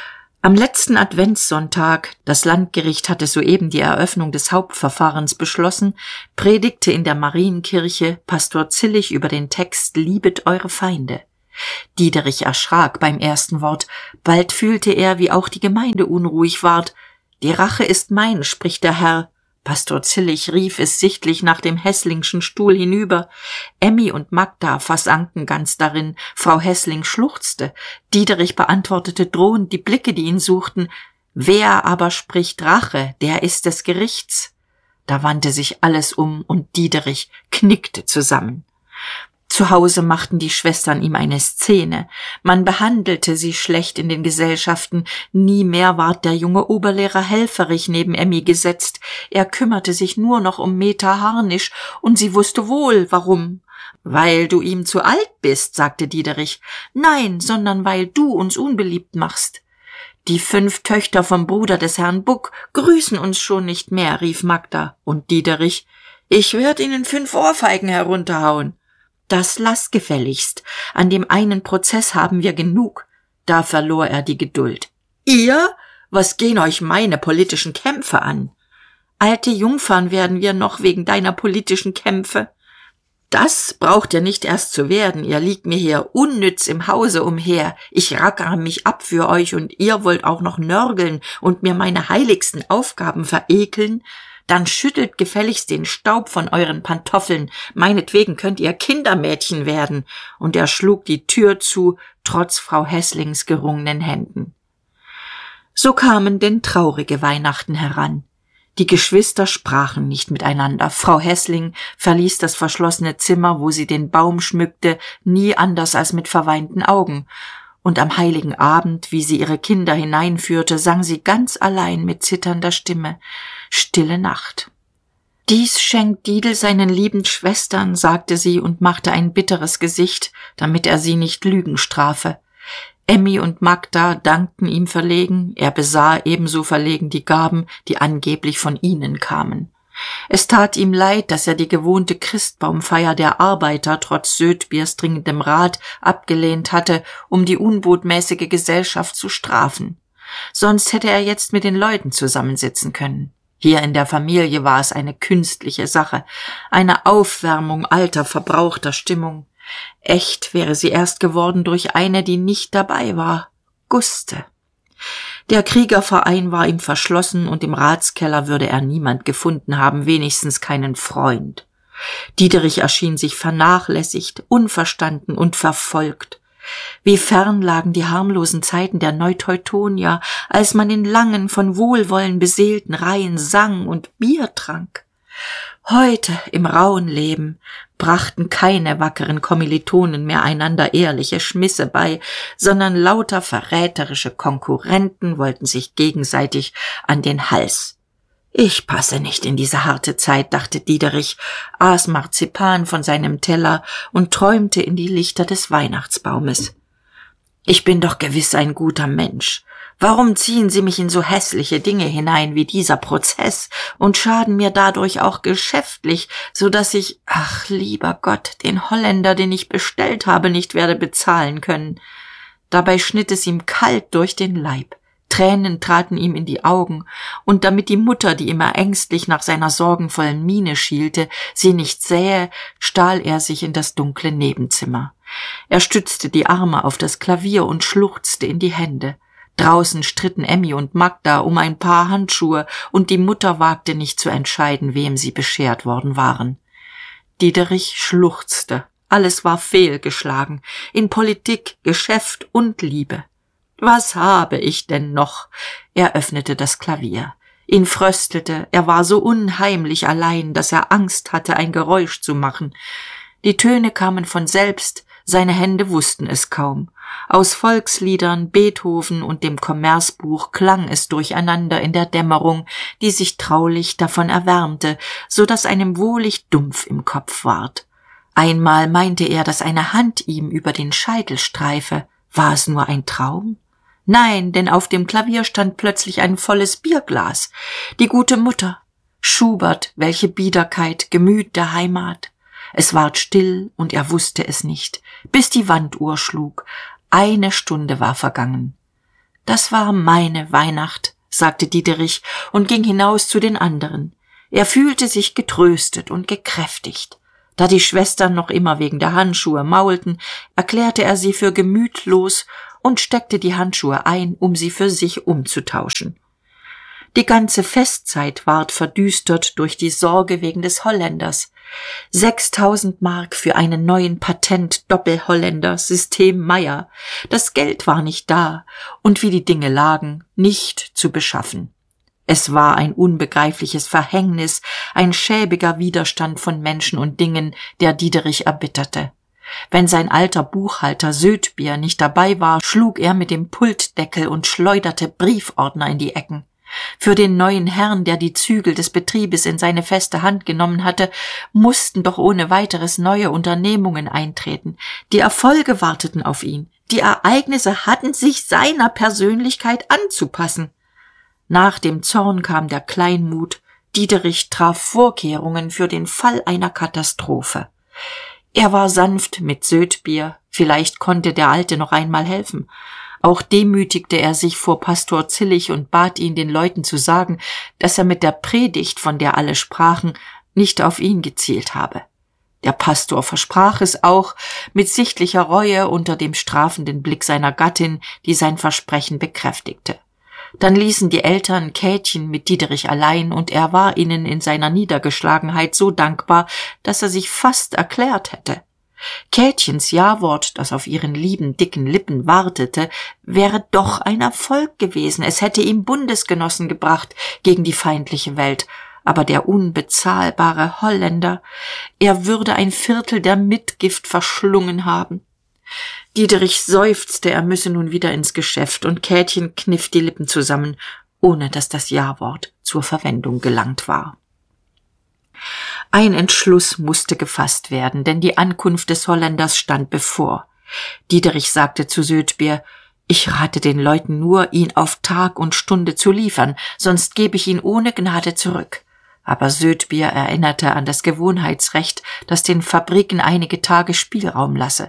Am letzten Adventssonntag, das Landgericht hatte soeben die Eröffnung des Hauptverfahrens beschlossen, predigte in der Marienkirche Pastor Zillig über den Text »Liebet eure Feinde«. Diederich erschrak beim ersten Wort, bald fühlte er, wie auch die Gemeinde unruhig ward. »Die Rache ist mein«, spricht der Herr. Pastor Zillig rief es sichtlich nach dem Hässlingschen Stuhl hinüber. Emmy und Magda versanken ganz darin, Frau Hässling schluchzte. Diederich beantwortete drohend die Blicke, die ihn suchten. »Wer aber spricht Rache, der ist des Gerichts.« Da wandte sich alles um und Diederich knickte zusammen. Zu Hause machten die Schwestern ihm eine Szene. Man behandelte sie schlecht in den Gesellschaften. Nie mehr ward der junge Oberlehrer helferig neben Emmy gesetzt. Er kümmerte sich nur noch um Meta Harnisch, und sie wusste wohl, warum. »Weil du ihm zu alt bist«, sagte Diederich. »Nein, sondern weil du uns unbeliebt machst.« »Die fünf Töchter vom Bruder des Herrn Buck grüßen uns schon nicht mehr«, rief Magda. Und Diederich: »Ich werd ihnen fünf Ohrfeigen herunterhauen.« »Das lass gefälligst. An dem einen Prozess haben wir genug.« Da verlor er die Geduld. »Ihr? Was gehen euch meine politischen Kämpfe an?« »Alte Jungfern werden wir noch wegen deiner politischen Kämpfe.« »Das braucht ihr nicht erst zu werden. Ihr liegt mir hier unnütz im Hause umher. Ich rackere mich ab für euch und ihr wollt auch noch nörgeln und mir meine heiligsten Aufgaben verekeln. Dann schüttelt gefälligst den Staub von euren Pantoffeln, meinetwegen könnt ihr Kindermädchen werden.« Und er schlug die Tür zu, trotz Frau Hässlings gerungenen Händen. So kamen denn traurige Weihnachten heran. Die Geschwister sprachen nicht miteinander. Frau Hässling verließ das verschlossene Zimmer, wo sie den Baum schmückte, nie anders als mit verweinten Augen. Und am heiligen Abend, wie sie ihre Kinder hineinführte, sang sie ganz allein mit zitternder Stimme: »Stille Nacht.« »Dies schenkt Didel seinen lieben Schwestern«, sagte sie und machte ein bitteres Gesicht, damit er sie nicht Lügen strafe. Emmy und Magda dankten ihm verlegen, er besah ebenso verlegen die Gaben, die angeblich von ihnen kamen. Es tat ihm leid, dass er die gewohnte Christbaumfeier der Arbeiter trotz Södbiers dringendem Rat abgelehnt hatte, um die unbotmäßige Gesellschaft zu strafen. Sonst hätte er jetzt mit den Leuten zusammensitzen können. Hier in der Familie war es eine künstliche Sache, eine Aufwärmung alter, verbrauchter Stimmung. Echt wäre sie erst geworden durch eine, die nicht dabei war, Guste. Der Kriegerverein war ihm verschlossen und im Ratskeller würde er niemand gefunden haben, wenigstens keinen Freund. Diederich erschien sich vernachlässigt, unverstanden und verfolgt. Wie fern lagen die harmlosen Zeiten der Neuteutonier, als man in langen, von Wohlwollen beseelten Reihen sang und Bier trank. Heute, im rauen Leben, brachten keine wackeren Kommilitonen mehr einander ehrliche Schmisse bei, sondern lauter verräterische Konkurrenten wollten sich gegenseitig an den Hals. »Ich passe nicht in diese harte Zeit«, dachte Diederich, aß Marzipan von seinem Teller und träumte in die Lichter des Weihnachtsbaumes. »Ich bin doch gewiss ein guter Mensch. Warum ziehen Sie mich in so hässliche Dinge hinein wie dieser Prozess und schaden mir dadurch auch geschäftlich, so dass ich, ach lieber Gott, den Holländer, den ich bestellt habe, nicht werde bezahlen können?« Dabei schnitt es ihm kalt durch den Leib. Tränen traten ihm in die Augen, und damit die Mutter, die immer ängstlich nach seiner sorgenvollen Miene schielte, sie nicht sähe, stahl er sich in das dunkle Nebenzimmer. Er stützte die Arme auf das Klavier und schluchzte in die Hände. Draußen stritten Emmy und Magda um ein Paar Handschuhe, und die Mutter wagte nicht zu entscheiden, wem sie beschert worden waren. Diederich schluchzte. Alles war fehlgeschlagen, in Politik, Geschäft und Liebe. Was habe ich denn noch? Er öffnete das Klavier. Ihn fröstelte, er war so unheimlich allein, dass er Angst hatte, ein Geräusch zu machen. Die Töne kamen von selbst, seine Hände wussten es kaum. Aus Volksliedern, Beethoven und dem Kommerzbuch klang es durcheinander in der Dämmerung, die sich traulich davon erwärmte, so dass einem wohlig dumpf im Kopf ward. Einmal meinte er, dass eine Hand ihm über den Scheitel streife. War es nur ein Traum? Nein, denn auf dem Klavier stand plötzlich ein volles Bierglas. Die gute Mutter. Schubert, welche Biederkeit, Gemüt der Heimat. Es ward still, und er wusste es nicht, bis die Wanduhr schlug. Eine Stunde war vergangen. Das war meine Weihnacht, sagte Diederich und ging hinaus zu den anderen. Er fühlte sich getröstet und gekräftigt. Da die Schwestern noch immer wegen der Handschuhe maulten, erklärte er sie für gemütlos und steckte die Handschuhe ein, um sie für sich umzutauschen. Die ganze Festzeit ward verdüstert durch die Sorge wegen des Holländers. Sechstausend Mark für einen neuen Patent-Doppelholländer, System Meyer. Das Geld war nicht da und wie die Dinge lagen, nicht zu beschaffen. Es war ein unbegreifliches Verhängnis, ein schäbiger Widerstand von Menschen und Dingen, der Diederich erbitterte. Wenn sein alter Buchhalter Södbier nicht dabei war, schlug er mit dem Pultdeckel und schleuderte Briefordner in die Ecken. Für den neuen Herrn, der die Zügel des Betriebes in seine feste Hand genommen hatte, mussten doch ohne weiteres neue Unternehmungen eintreten. Die Erfolge warteten auf ihn. Die Ereignisse hatten sich seiner Persönlichkeit anzupassen. Nach dem Zorn kam der Kleinmut. Diederich traf Vorkehrungen für den Fall einer Katastrophe. Er war sanft mit Södbier, vielleicht konnte der Alte noch einmal helfen. Auch demütigte er sich vor Pastor Zillig und bat ihn, den Leuten zu sagen, dass er mit der Predigt, von der alle sprachen, nicht auf ihn gezielt habe. Der Pastor versprach es auch, mit sichtlicher Reue unter dem strafenden Blick seiner Gattin, die sein Versprechen bekräftigte. Dann ließen die Eltern Käthchen mit Diederich allein, und er war ihnen in seiner Niedergeschlagenheit so dankbar, dass er sich fast erklärt hätte. Käthchens Jawort, das auf ihren lieben, dicken Lippen wartete, wäre doch ein Erfolg gewesen. Es hätte ihm Bundesgenossen gebracht gegen die feindliche Welt. Aber der unbezahlbare Holländer, er würde ein Viertel der Mitgift verschlungen haben. Diederich seufzte, er müsse nun wieder ins Geschäft, und Käthchen kniff die Lippen zusammen, ohne dass das Jawort zur Verwendung gelangt war. Ein Entschluss musste gefasst werden, denn die Ankunft des Holländers stand bevor. Diederich sagte zu Södbier, »Ich rate den Leuten nur, ihn auf Tag und Stunde zu liefern, sonst gebe ich ihn ohne Gnade zurück.« Aber Södbier erinnerte an das Gewohnheitsrecht, das den Fabriken einige Tage Spielraum lasse.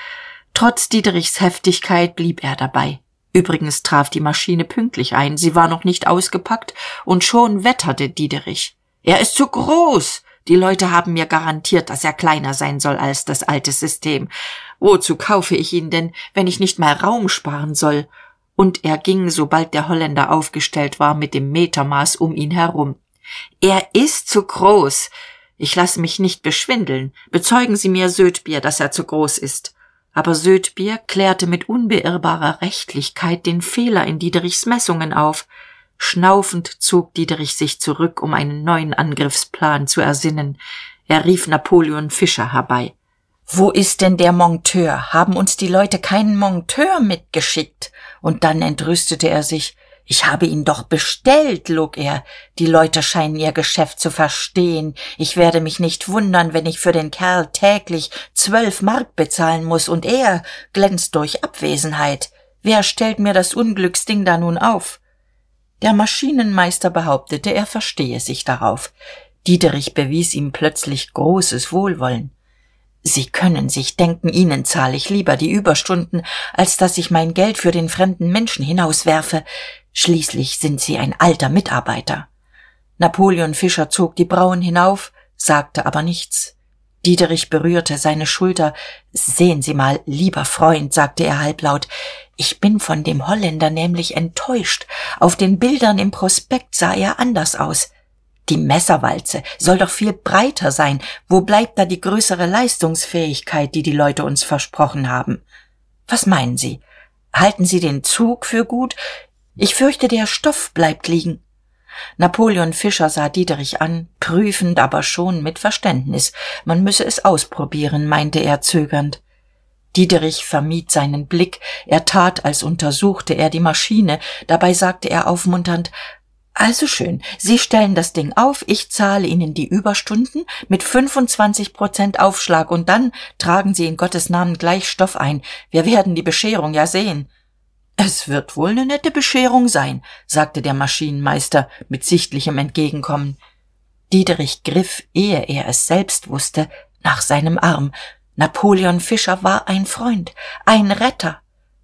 Trotz Diederichs Heftigkeit blieb er dabei. Übrigens traf die Maschine pünktlich ein, sie war noch nicht ausgepackt, und schon wetterte Diederich. »Er ist zu groß! Die Leute haben mir garantiert, dass er kleiner sein soll als das alte System. Wozu kaufe ich ihn denn, wenn ich nicht mal Raum sparen soll?« Und er ging, sobald der Holländer aufgestellt war, mit dem Metermaß um ihn herum. »Er ist zu groß! Ich lasse mich nicht beschwindeln. Bezeugen Sie mir, Södbier, dass er zu groß ist.« Aber Södbier klärte mit unbeirrbarer Rechtlichkeit den Fehler in Diederichs Messungen auf. Schnaufend zog Diederich sich zurück, um einen neuen Angriffsplan zu ersinnen. Er rief Napoleon Fischer herbei. »Wo ist denn der Monteur? Haben uns die Leute keinen Monteur mitgeschickt?« Und dann entrüstete er sich. »Ich habe ihn doch bestellt«, log er. »Die Leute scheinen ihr Geschäft zu verstehen. Ich werde mich nicht wundern, wenn ich für den Kerl täglich zwölf Mark bezahlen muss, und er glänzt durch Abwesenheit. Wer stellt mir das Unglücksding da nun auf?« Der Maschinenmeister behauptete, er verstehe sich darauf. Diederich bewies ihm plötzlich großes Wohlwollen. »Sie können sich denken, Ihnen zahle ich lieber die Überstunden, als dass ich mein Geld für den fremden Menschen hinauswerfe. Schließlich sind Sie ein alter Mitarbeiter.« Napoleon Fischer zog die Brauen hinauf, sagte aber nichts. Diederich berührte seine Schulter. »Sehen Sie mal, lieber Freund«, sagte er halblaut, »ich bin von dem Holländer nämlich enttäuscht. Auf den Bildern im Prospekt sah er anders aus. Die Messerwalze soll doch viel breiter sein. Wo bleibt da die größere Leistungsfähigkeit, die die Leute uns versprochen haben? Was meinen Sie? Halten Sie den Zug für gut? Ich fürchte, der Stoff bleibt liegen.« Napoleon Fischer sah Diederich an, prüfend, aber schon mit Verständnis. Man müsse es ausprobieren, meinte er zögernd. Diederich vermied seinen Blick, er tat, als untersuchte er die Maschine, dabei sagte er aufmunternd, »Also schön, Sie stellen das Ding auf, ich zahle Ihnen die Überstunden mit fünfundzwanzig Prozent Aufschlag, und dann tragen Sie in Gottes Namen gleich Stoff ein. Wir werden die Bescherung ja sehen.« »Es wird wohl eine nette Bescherung sein«, sagte der Maschinenmeister mit sichtlichem Entgegenkommen. Diederich griff, ehe er es selbst wusste, nach seinem Arm. Napoleon Fischer war ein Freund, ein Retter.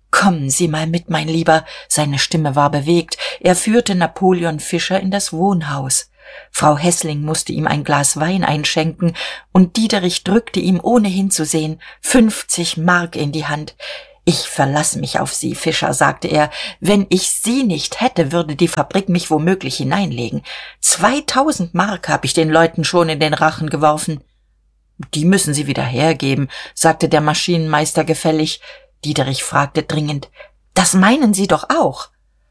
Kommen Sie mal mit, mein Lieber. Seine Stimme war bewegt. Er führte Napoleon Fischer in das Wohnhaus. Frau Hässling musste ihm ein Glas Wein einschenken, und Diederich drückte ihm, ohne hinzusehen, fünfzig Mark in die Hand. »Ich verlasse mich auf Sie, Fischer«, sagte er. »Wenn ich Sie nicht hätte, würde die Fabrik mich womöglich hineinlegen. Zweitausend Mark habe ich den Leuten schon in den Rachen geworfen.« »Die müssen Sie wieder hergeben«, sagte der Maschinenmeister gefällig. Diederich fragte dringend: »Das meinen Sie doch auch?«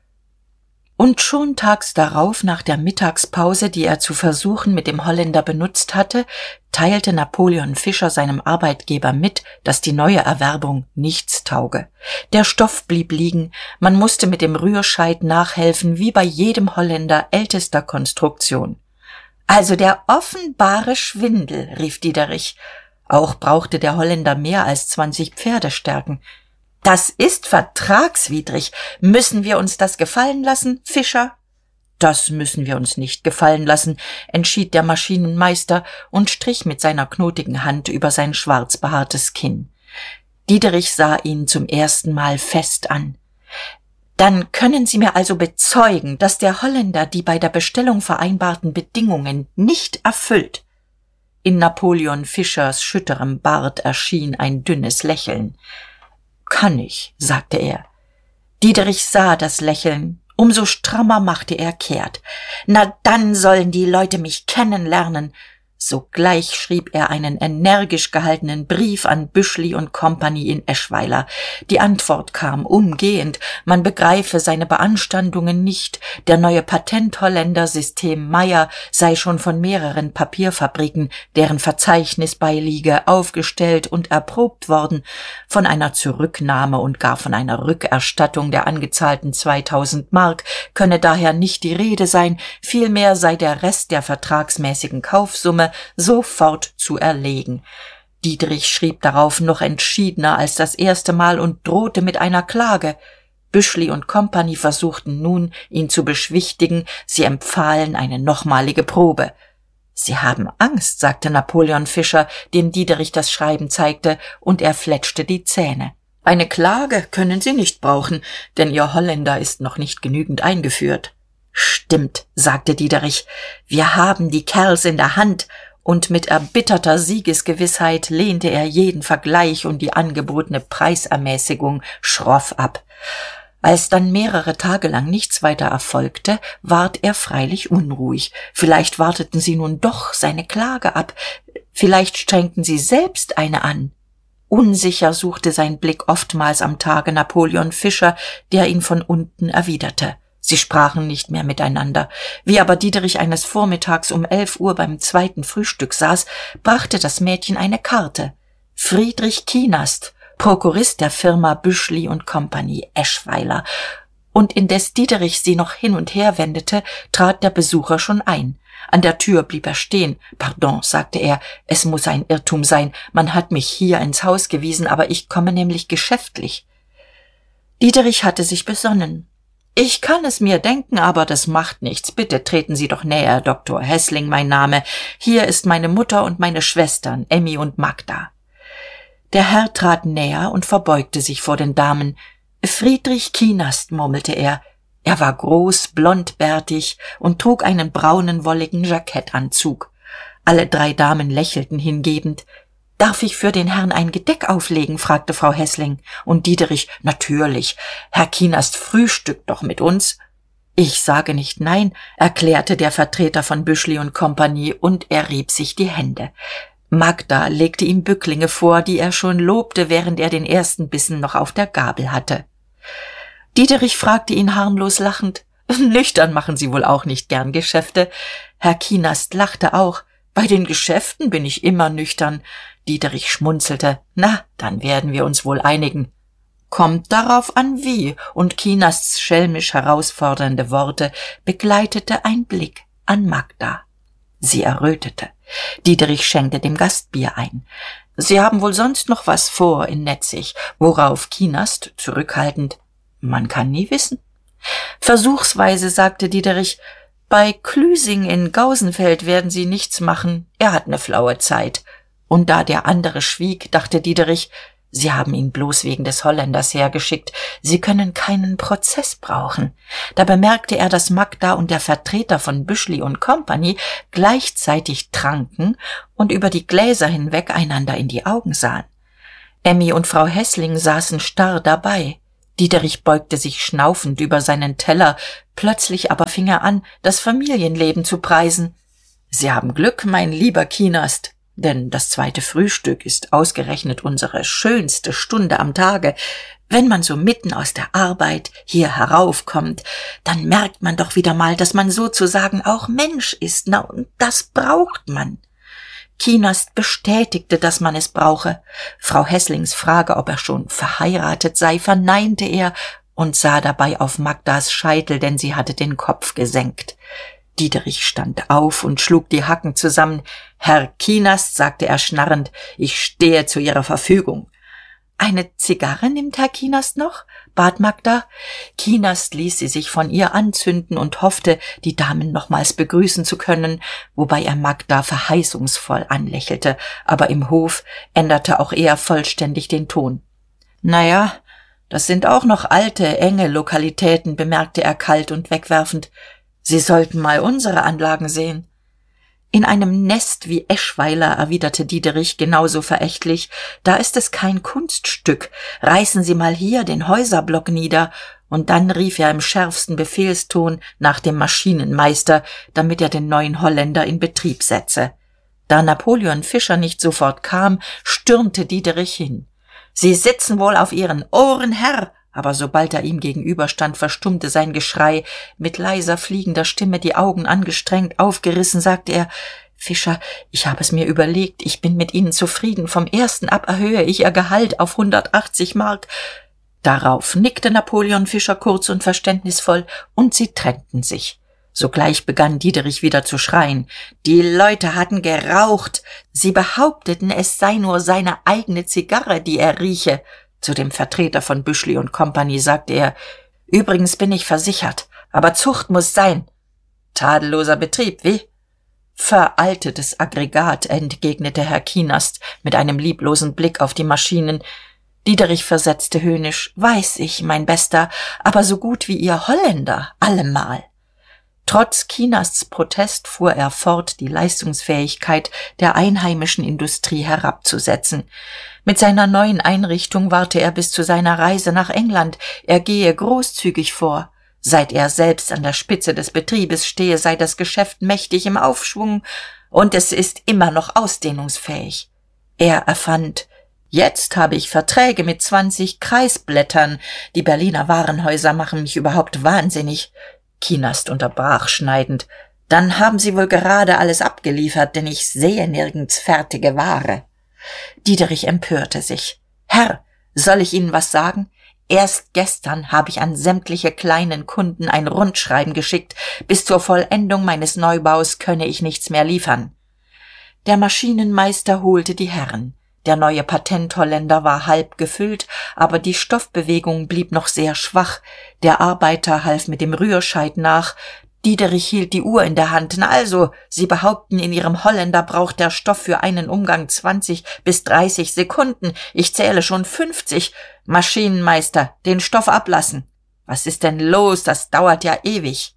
Und schon tags darauf, nach der Mittagspause, die er zu Versuchen mit dem Holländer benutzt hatte, teilte Napoleon Fischer seinem Arbeitgeber mit, dass die neue Erwerbung nichts tauge. Der Stoff blieb liegen, man musste mit dem Rührscheit nachhelfen, wie bei jedem Holländer ältester Konstruktion. »Also der offenbare Schwindel«, rief Diederich. Auch brauchte der Holländer mehr als zwanzig Pferdestärken. »Das ist vertragswidrig. Müssen wir uns das gefallen lassen, Fischer?« »Das müssen wir uns nicht gefallen lassen«, entschied der Maschinenmeister und strich mit seiner knotigen Hand über sein schwarz behaartes Kinn. Diederich sah ihn zum ersten Mal fest an. »Dann können Sie mir also bezeugen, dass der Holländer die bei der Bestellung vereinbarten Bedingungen nicht erfüllt?« In Napoleon Fischers schütterem Bart erschien ein dünnes Lächeln. »Kann ich«, sagte er. Diederich sah das Lächeln. Umso strammer machte er kehrt. »Na, dann sollen die Leute mich kennenlernen.« Sogleich schrieb er einen energisch gehaltenen Brief an Büschli und Company in Eschweiler. Die Antwort kam umgehend, man begreife seine Beanstandungen nicht, der neue Patentholländer System Meyer sei schon von mehreren Papierfabriken, deren Verzeichnis beiliege, aufgestellt und erprobt worden. Von einer Zurücknahme und gar von einer Rückerstattung der angezahlten zweitausend Mark könne daher nicht die Rede sein, vielmehr sei der Rest der vertragsmäßigen Kaufsumme sofort zu erlegen. Diederich schrieb darauf noch entschiedener als das erste Mal und drohte mit einer Klage. Büschli und Company versuchten nun, ihn zu beschwichtigen, sie empfahlen eine nochmalige Probe. »Sie haben Angst«, sagte Napoleon Fischer, dem Diederich das Schreiben zeigte, und er fletschte die Zähne. »Eine Klage können Sie nicht brauchen, denn Ihr Holländer ist noch nicht genügend eingeführt.« »Stimmt«, sagte Diederich, »wir haben die Kerls in der Hand«, und mit erbitterter Siegesgewissheit lehnte er jeden Vergleich und die angebotene Preisermäßigung schroff ab. Als dann mehrere Tage lang nichts weiter erfolgte, ward er freilich unruhig. Vielleicht warteten sie nun doch seine Klage ab, vielleicht strengten sie selbst eine an. Unsicher suchte sein Blick oftmals am Tage Napoleon Fischer, der ihn von unten erwiderte. Sie sprachen nicht mehr miteinander. Wie aber Diederich eines Vormittags um elf Uhr beim zweiten Frühstück saß, brachte das Mädchen eine Karte. Friedrich Kienast, Prokurist der Firma Büschli und Company, Eschweiler. Und indes Diederich sie noch hin und her wendete, trat der Besucher schon ein. An der Tür blieb er stehen. »Pardon«, sagte er, »es muss ein Irrtum sein. Man hat mich hier ins Haus gewiesen, aber ich komme nämlich geschäftlich.« Diederich hatte sich besonnen. »Ich kann es mir denken, aber das macht nichts. Bitte treten Sie doch näher, Doktor Hässling, mein Name. Hier ist meine Mutter und meine Schwestern, Emmy und Magda.« Der Herr trat näher und verbeugte sich vor den Damen. »Friedrich Kienast«, murmelte er. Er war groß, blondbärtig und trug einen braunen, wolligen Jackettanzug. Alle drei Damen lächelten hingebend. »Darf ich für den Herrn ein Gedeck auflegen?« fragte Frau Hässling. Und Diederich: »Natürlich. Herr Kienast frühstückt doch mit uns.« »Ich sage nicht nein«, erklärte der Vertreter von Büschli und Company, und er rieb sich die Hände. Magda legte ihm Bücklinge vor, die er schon lobte, während er den ersten Bissen noch auf der Gabel hatte. Diederich fragte ihn harmlos lachend: »Nüchtern machen Sie wohl auch nicht gern Geschäfte?« Herr Kienast lachte auch. »Bei den Geschäften bin ich immer nüchtern.« Diederich schmunzelte. »Na, dann werden wir uns wohl einigen.« »Kommt darauf an, wie«, und Kienasts schelmisch herausfordernde Worte begleitete ein Blick an Magda. Sie errötete. Diederich schenkte dem Gast Bier ein. »Sie haben wohl sonst noch was vor in Netzig«, worauf Kienast zurückhaltend: »Man kann nie wissen.« Versuchsweise sagte Diederich: »Bei Klüsing in Gausenfeld werden Sie nichts machen, er hat ne flaue Zeit.« Und da der andere schwieg, dachte Diederich: Sie haben ihn bloß wegen des Holländers hergeschickt. Sie können keinen Prozess brauchen. Da bemerkte er, dass Magda und der Vertreter von Büschli und Company gleichzeitig tranken und über die Gläser hinweg einander in die Augen sahen. Emmy und Frau Hässling saßen starr dabei. Dieterich beugte sich schnaufend über seinen Teller, plötzlich aber fing er an, das Familienleben zu preisen. »Sie haben Glück, mein lieber Kienast, denn das zweite Frühstück ist ausgerechnet unsere schönste Stunde am Tage. Wenn man so mitten aus der Arbeit hier heraufkommt, dann merkt man doch wieder mal, dass man sozusagen auch Mensch ist. Na, und das braucht man.« Kienast bestätigte, dass man es brauche. Frau Hässlings Frage, ob er schon verheiratet sei, verneinte er und sah dabei auf Magdas Scheitel, denn sie hatte den Kopf gesenkt. Dieterich stand auf und schlug die Hacken zusammen. »Herr Kienast«, sagte er schnarrend, »ich stehe zu Ihrer Verfügung.« »Eine Zigarre nimmt Herr Kienast noch?« bat Magda. Kienast ließ sie sich von ihr anzünden und hoffte, die Damen nochmals begrüßen zu können, wobei er Magda verheißungsvoll anlächelte, aber im Hof änderte auch er vollständig den Ton. »Naja, das sind auch noch alte, enge Lokalitäten«, bemerkte er kalt und wegwerfend. »Sie sollten mal unsere Anlagen sehen.« »In einem Nest wie Eschweiler«, erwiderte Dieterich genauso verächtlich, »da ist es kein Kunststück. Reißen Sie mal hier den Häuserblock nieder.« Und dann rief er im schärfsten Befehlston nach dem Maschinenmeister, damit er den neuen Holländer in Betrieb setze. Da Napoleon Fischer nicht sofort kam, stürmte Dieterich hin. »Sie sitzen wohl auf Ihren Ohren, Herr!« Aber sobald er ihm gegenüberstand, verstummte sein Geschrei. Mit leiser, fliegender Stimme, die Augen angestrengt aufgerissen, sagte er, »Fischer, ich habe es mir überlegt, ich bin mit Ihnen zufrieden. Vom ersten ab erhöhe ich Ihr Gehalt auf hundertachtzig Mark.« Darauf nickte Napoleon Fischer kurz und verständnisvoll, und sie trennten sich. Sogleich begann Dieterich wieder zu schreien. Die Leute hatten geraucht. Sie behaupteten, es sei nur seine eigene Zigarre, die er rieche. Zu dem Vertreter von Büschli und Company sagte er, »Übrigens bin ich versichert, aber Zucht muss sein.« »Tadelloser Betrieb, wie?« »Veraltetes Aggregat«, entgegnete Herr Kienast mit einem lieblosen Blick auf die Maschinen. Dieterich versetzte höhnisch, »Weiß ich, mein Bester, aber so gut wie Ihr Holländer, allemal.« Trotz Kienasts Protest fuhr er fort, die Leistungsfähigkeit der einheimischen Industrie herabzusetzen. Mit seiner neuen Einrichtung warte er bis zu seiner Reise nach England, er gehe großzügig vor. Seit er selbst an der Spitze des Betriebes stehe, sei das Geschäft mächtig im Aufschwung, und es ist immer noch ausdehnungsfähig. Er erfand, »Jetzt habe ich Verträge mit zwanzig Kreisblättern. Die Berliner Warenhäuser machen mich überhaupt wahnsinnig.« Kienast unterbrach schneidend, »Dann haben Sie wohl gerade alles abgeliefert, denn ich sehe nirgends fertige Ware.« Dieterich empörte sich. »Herr, soll ich Ihnen was sagen? Erst gestern habe ich an sämtliche kleinen Kunden ein Rundschreiben geschickt. Bis zur Vollendung meines Neubaus könne ich nichts mehr liefern.« Der Maschinenmeister holte die Herren. Der neue Patentholländer war halb gefüllt, aber die Stoffbewegung blieb noch sehr schwach. Der Arbeiter half mit dem Rührscheit nach. Dieterich hielt die Uhr in der Hand. »Na also, Sie behaupten, in Ihrem Holländer braucht der Stoff für einen Umgang zwanzig bis dreißig Sekunden. Ich zähle schon fünfzig. Maschinenmeister, den Stoff ablassen.« »Was ist denn los? Das dauert ja ewig.«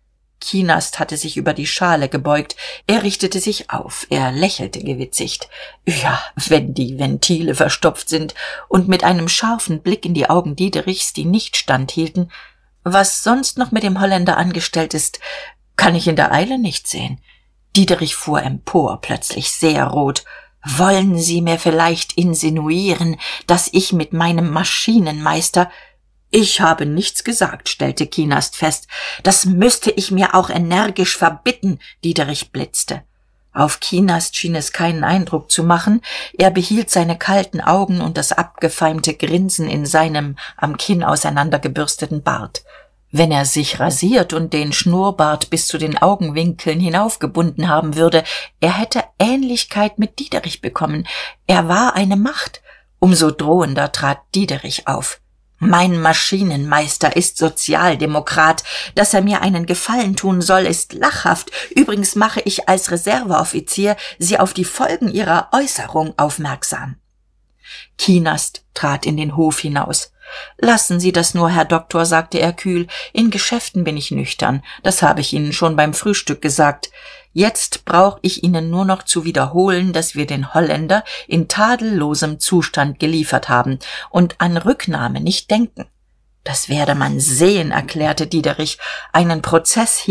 Kienast hatte sich über die Schale gebeugt. Er richtete sich auf. Er lächelte gewitzigt. »Ja, wenn die Ventile verstopft sind«, und mit einem scharfen Blick in die Augen Dieterichs, die nicht standhielten, »was sonst noch mit dem Holländer angestellt ist, kann ich in der Eile nicht sehen.« Dieterich fuhr empor, plötzlich sehr rot. »Wollen Sie mir vielleicht insinuieren, dass ich mit meinem Maschinenmeister…« »Ich habe nichts gesagt«, stellte Kienast fest. »Das müsste ich mir auch energisch verbitten«, Dieterich blitzte. Auf Kienast schien es keinen Eindruck zu machen. Er behielt seine kalten Augen und das abgefeimte Grinsen in seinem am Kinn auseinandergebürsteten Bart. Wenn er sich rasiert und den Schnurrbart bis zu den Augenwinkeln hinaufgebunden haben würde, er hätte Ähnlichkeit mit Dieterich bekommen. Er war eine Macht. Umso drohender trat Dieterich auf. »Mein Maschinenmeister ist Sozialdemokrat. Dass er mir einen Gefallen tun soll, ist lachhaft. Übrigens mache ich als Reserveoffizier Sie auf die Folgen Ihrer Äußerung aufmerksam.« Kienast trat in den Hof hinaus. »Lassen Sie das nur, Herr Doktor«, sagte er kühl, »in Geschäften bin ich nüchtern, das habe ich Ihnen schon beim Frühstück gesagt. Jetzt brauche ich Ihnen nur noch zu wiederholen, dass wir den Holländer in tadellosem Zustand geliefert haben und an Rücknahme nicht denken.« »Das werde man sehen«, erklärte Diederich, »einen Prozess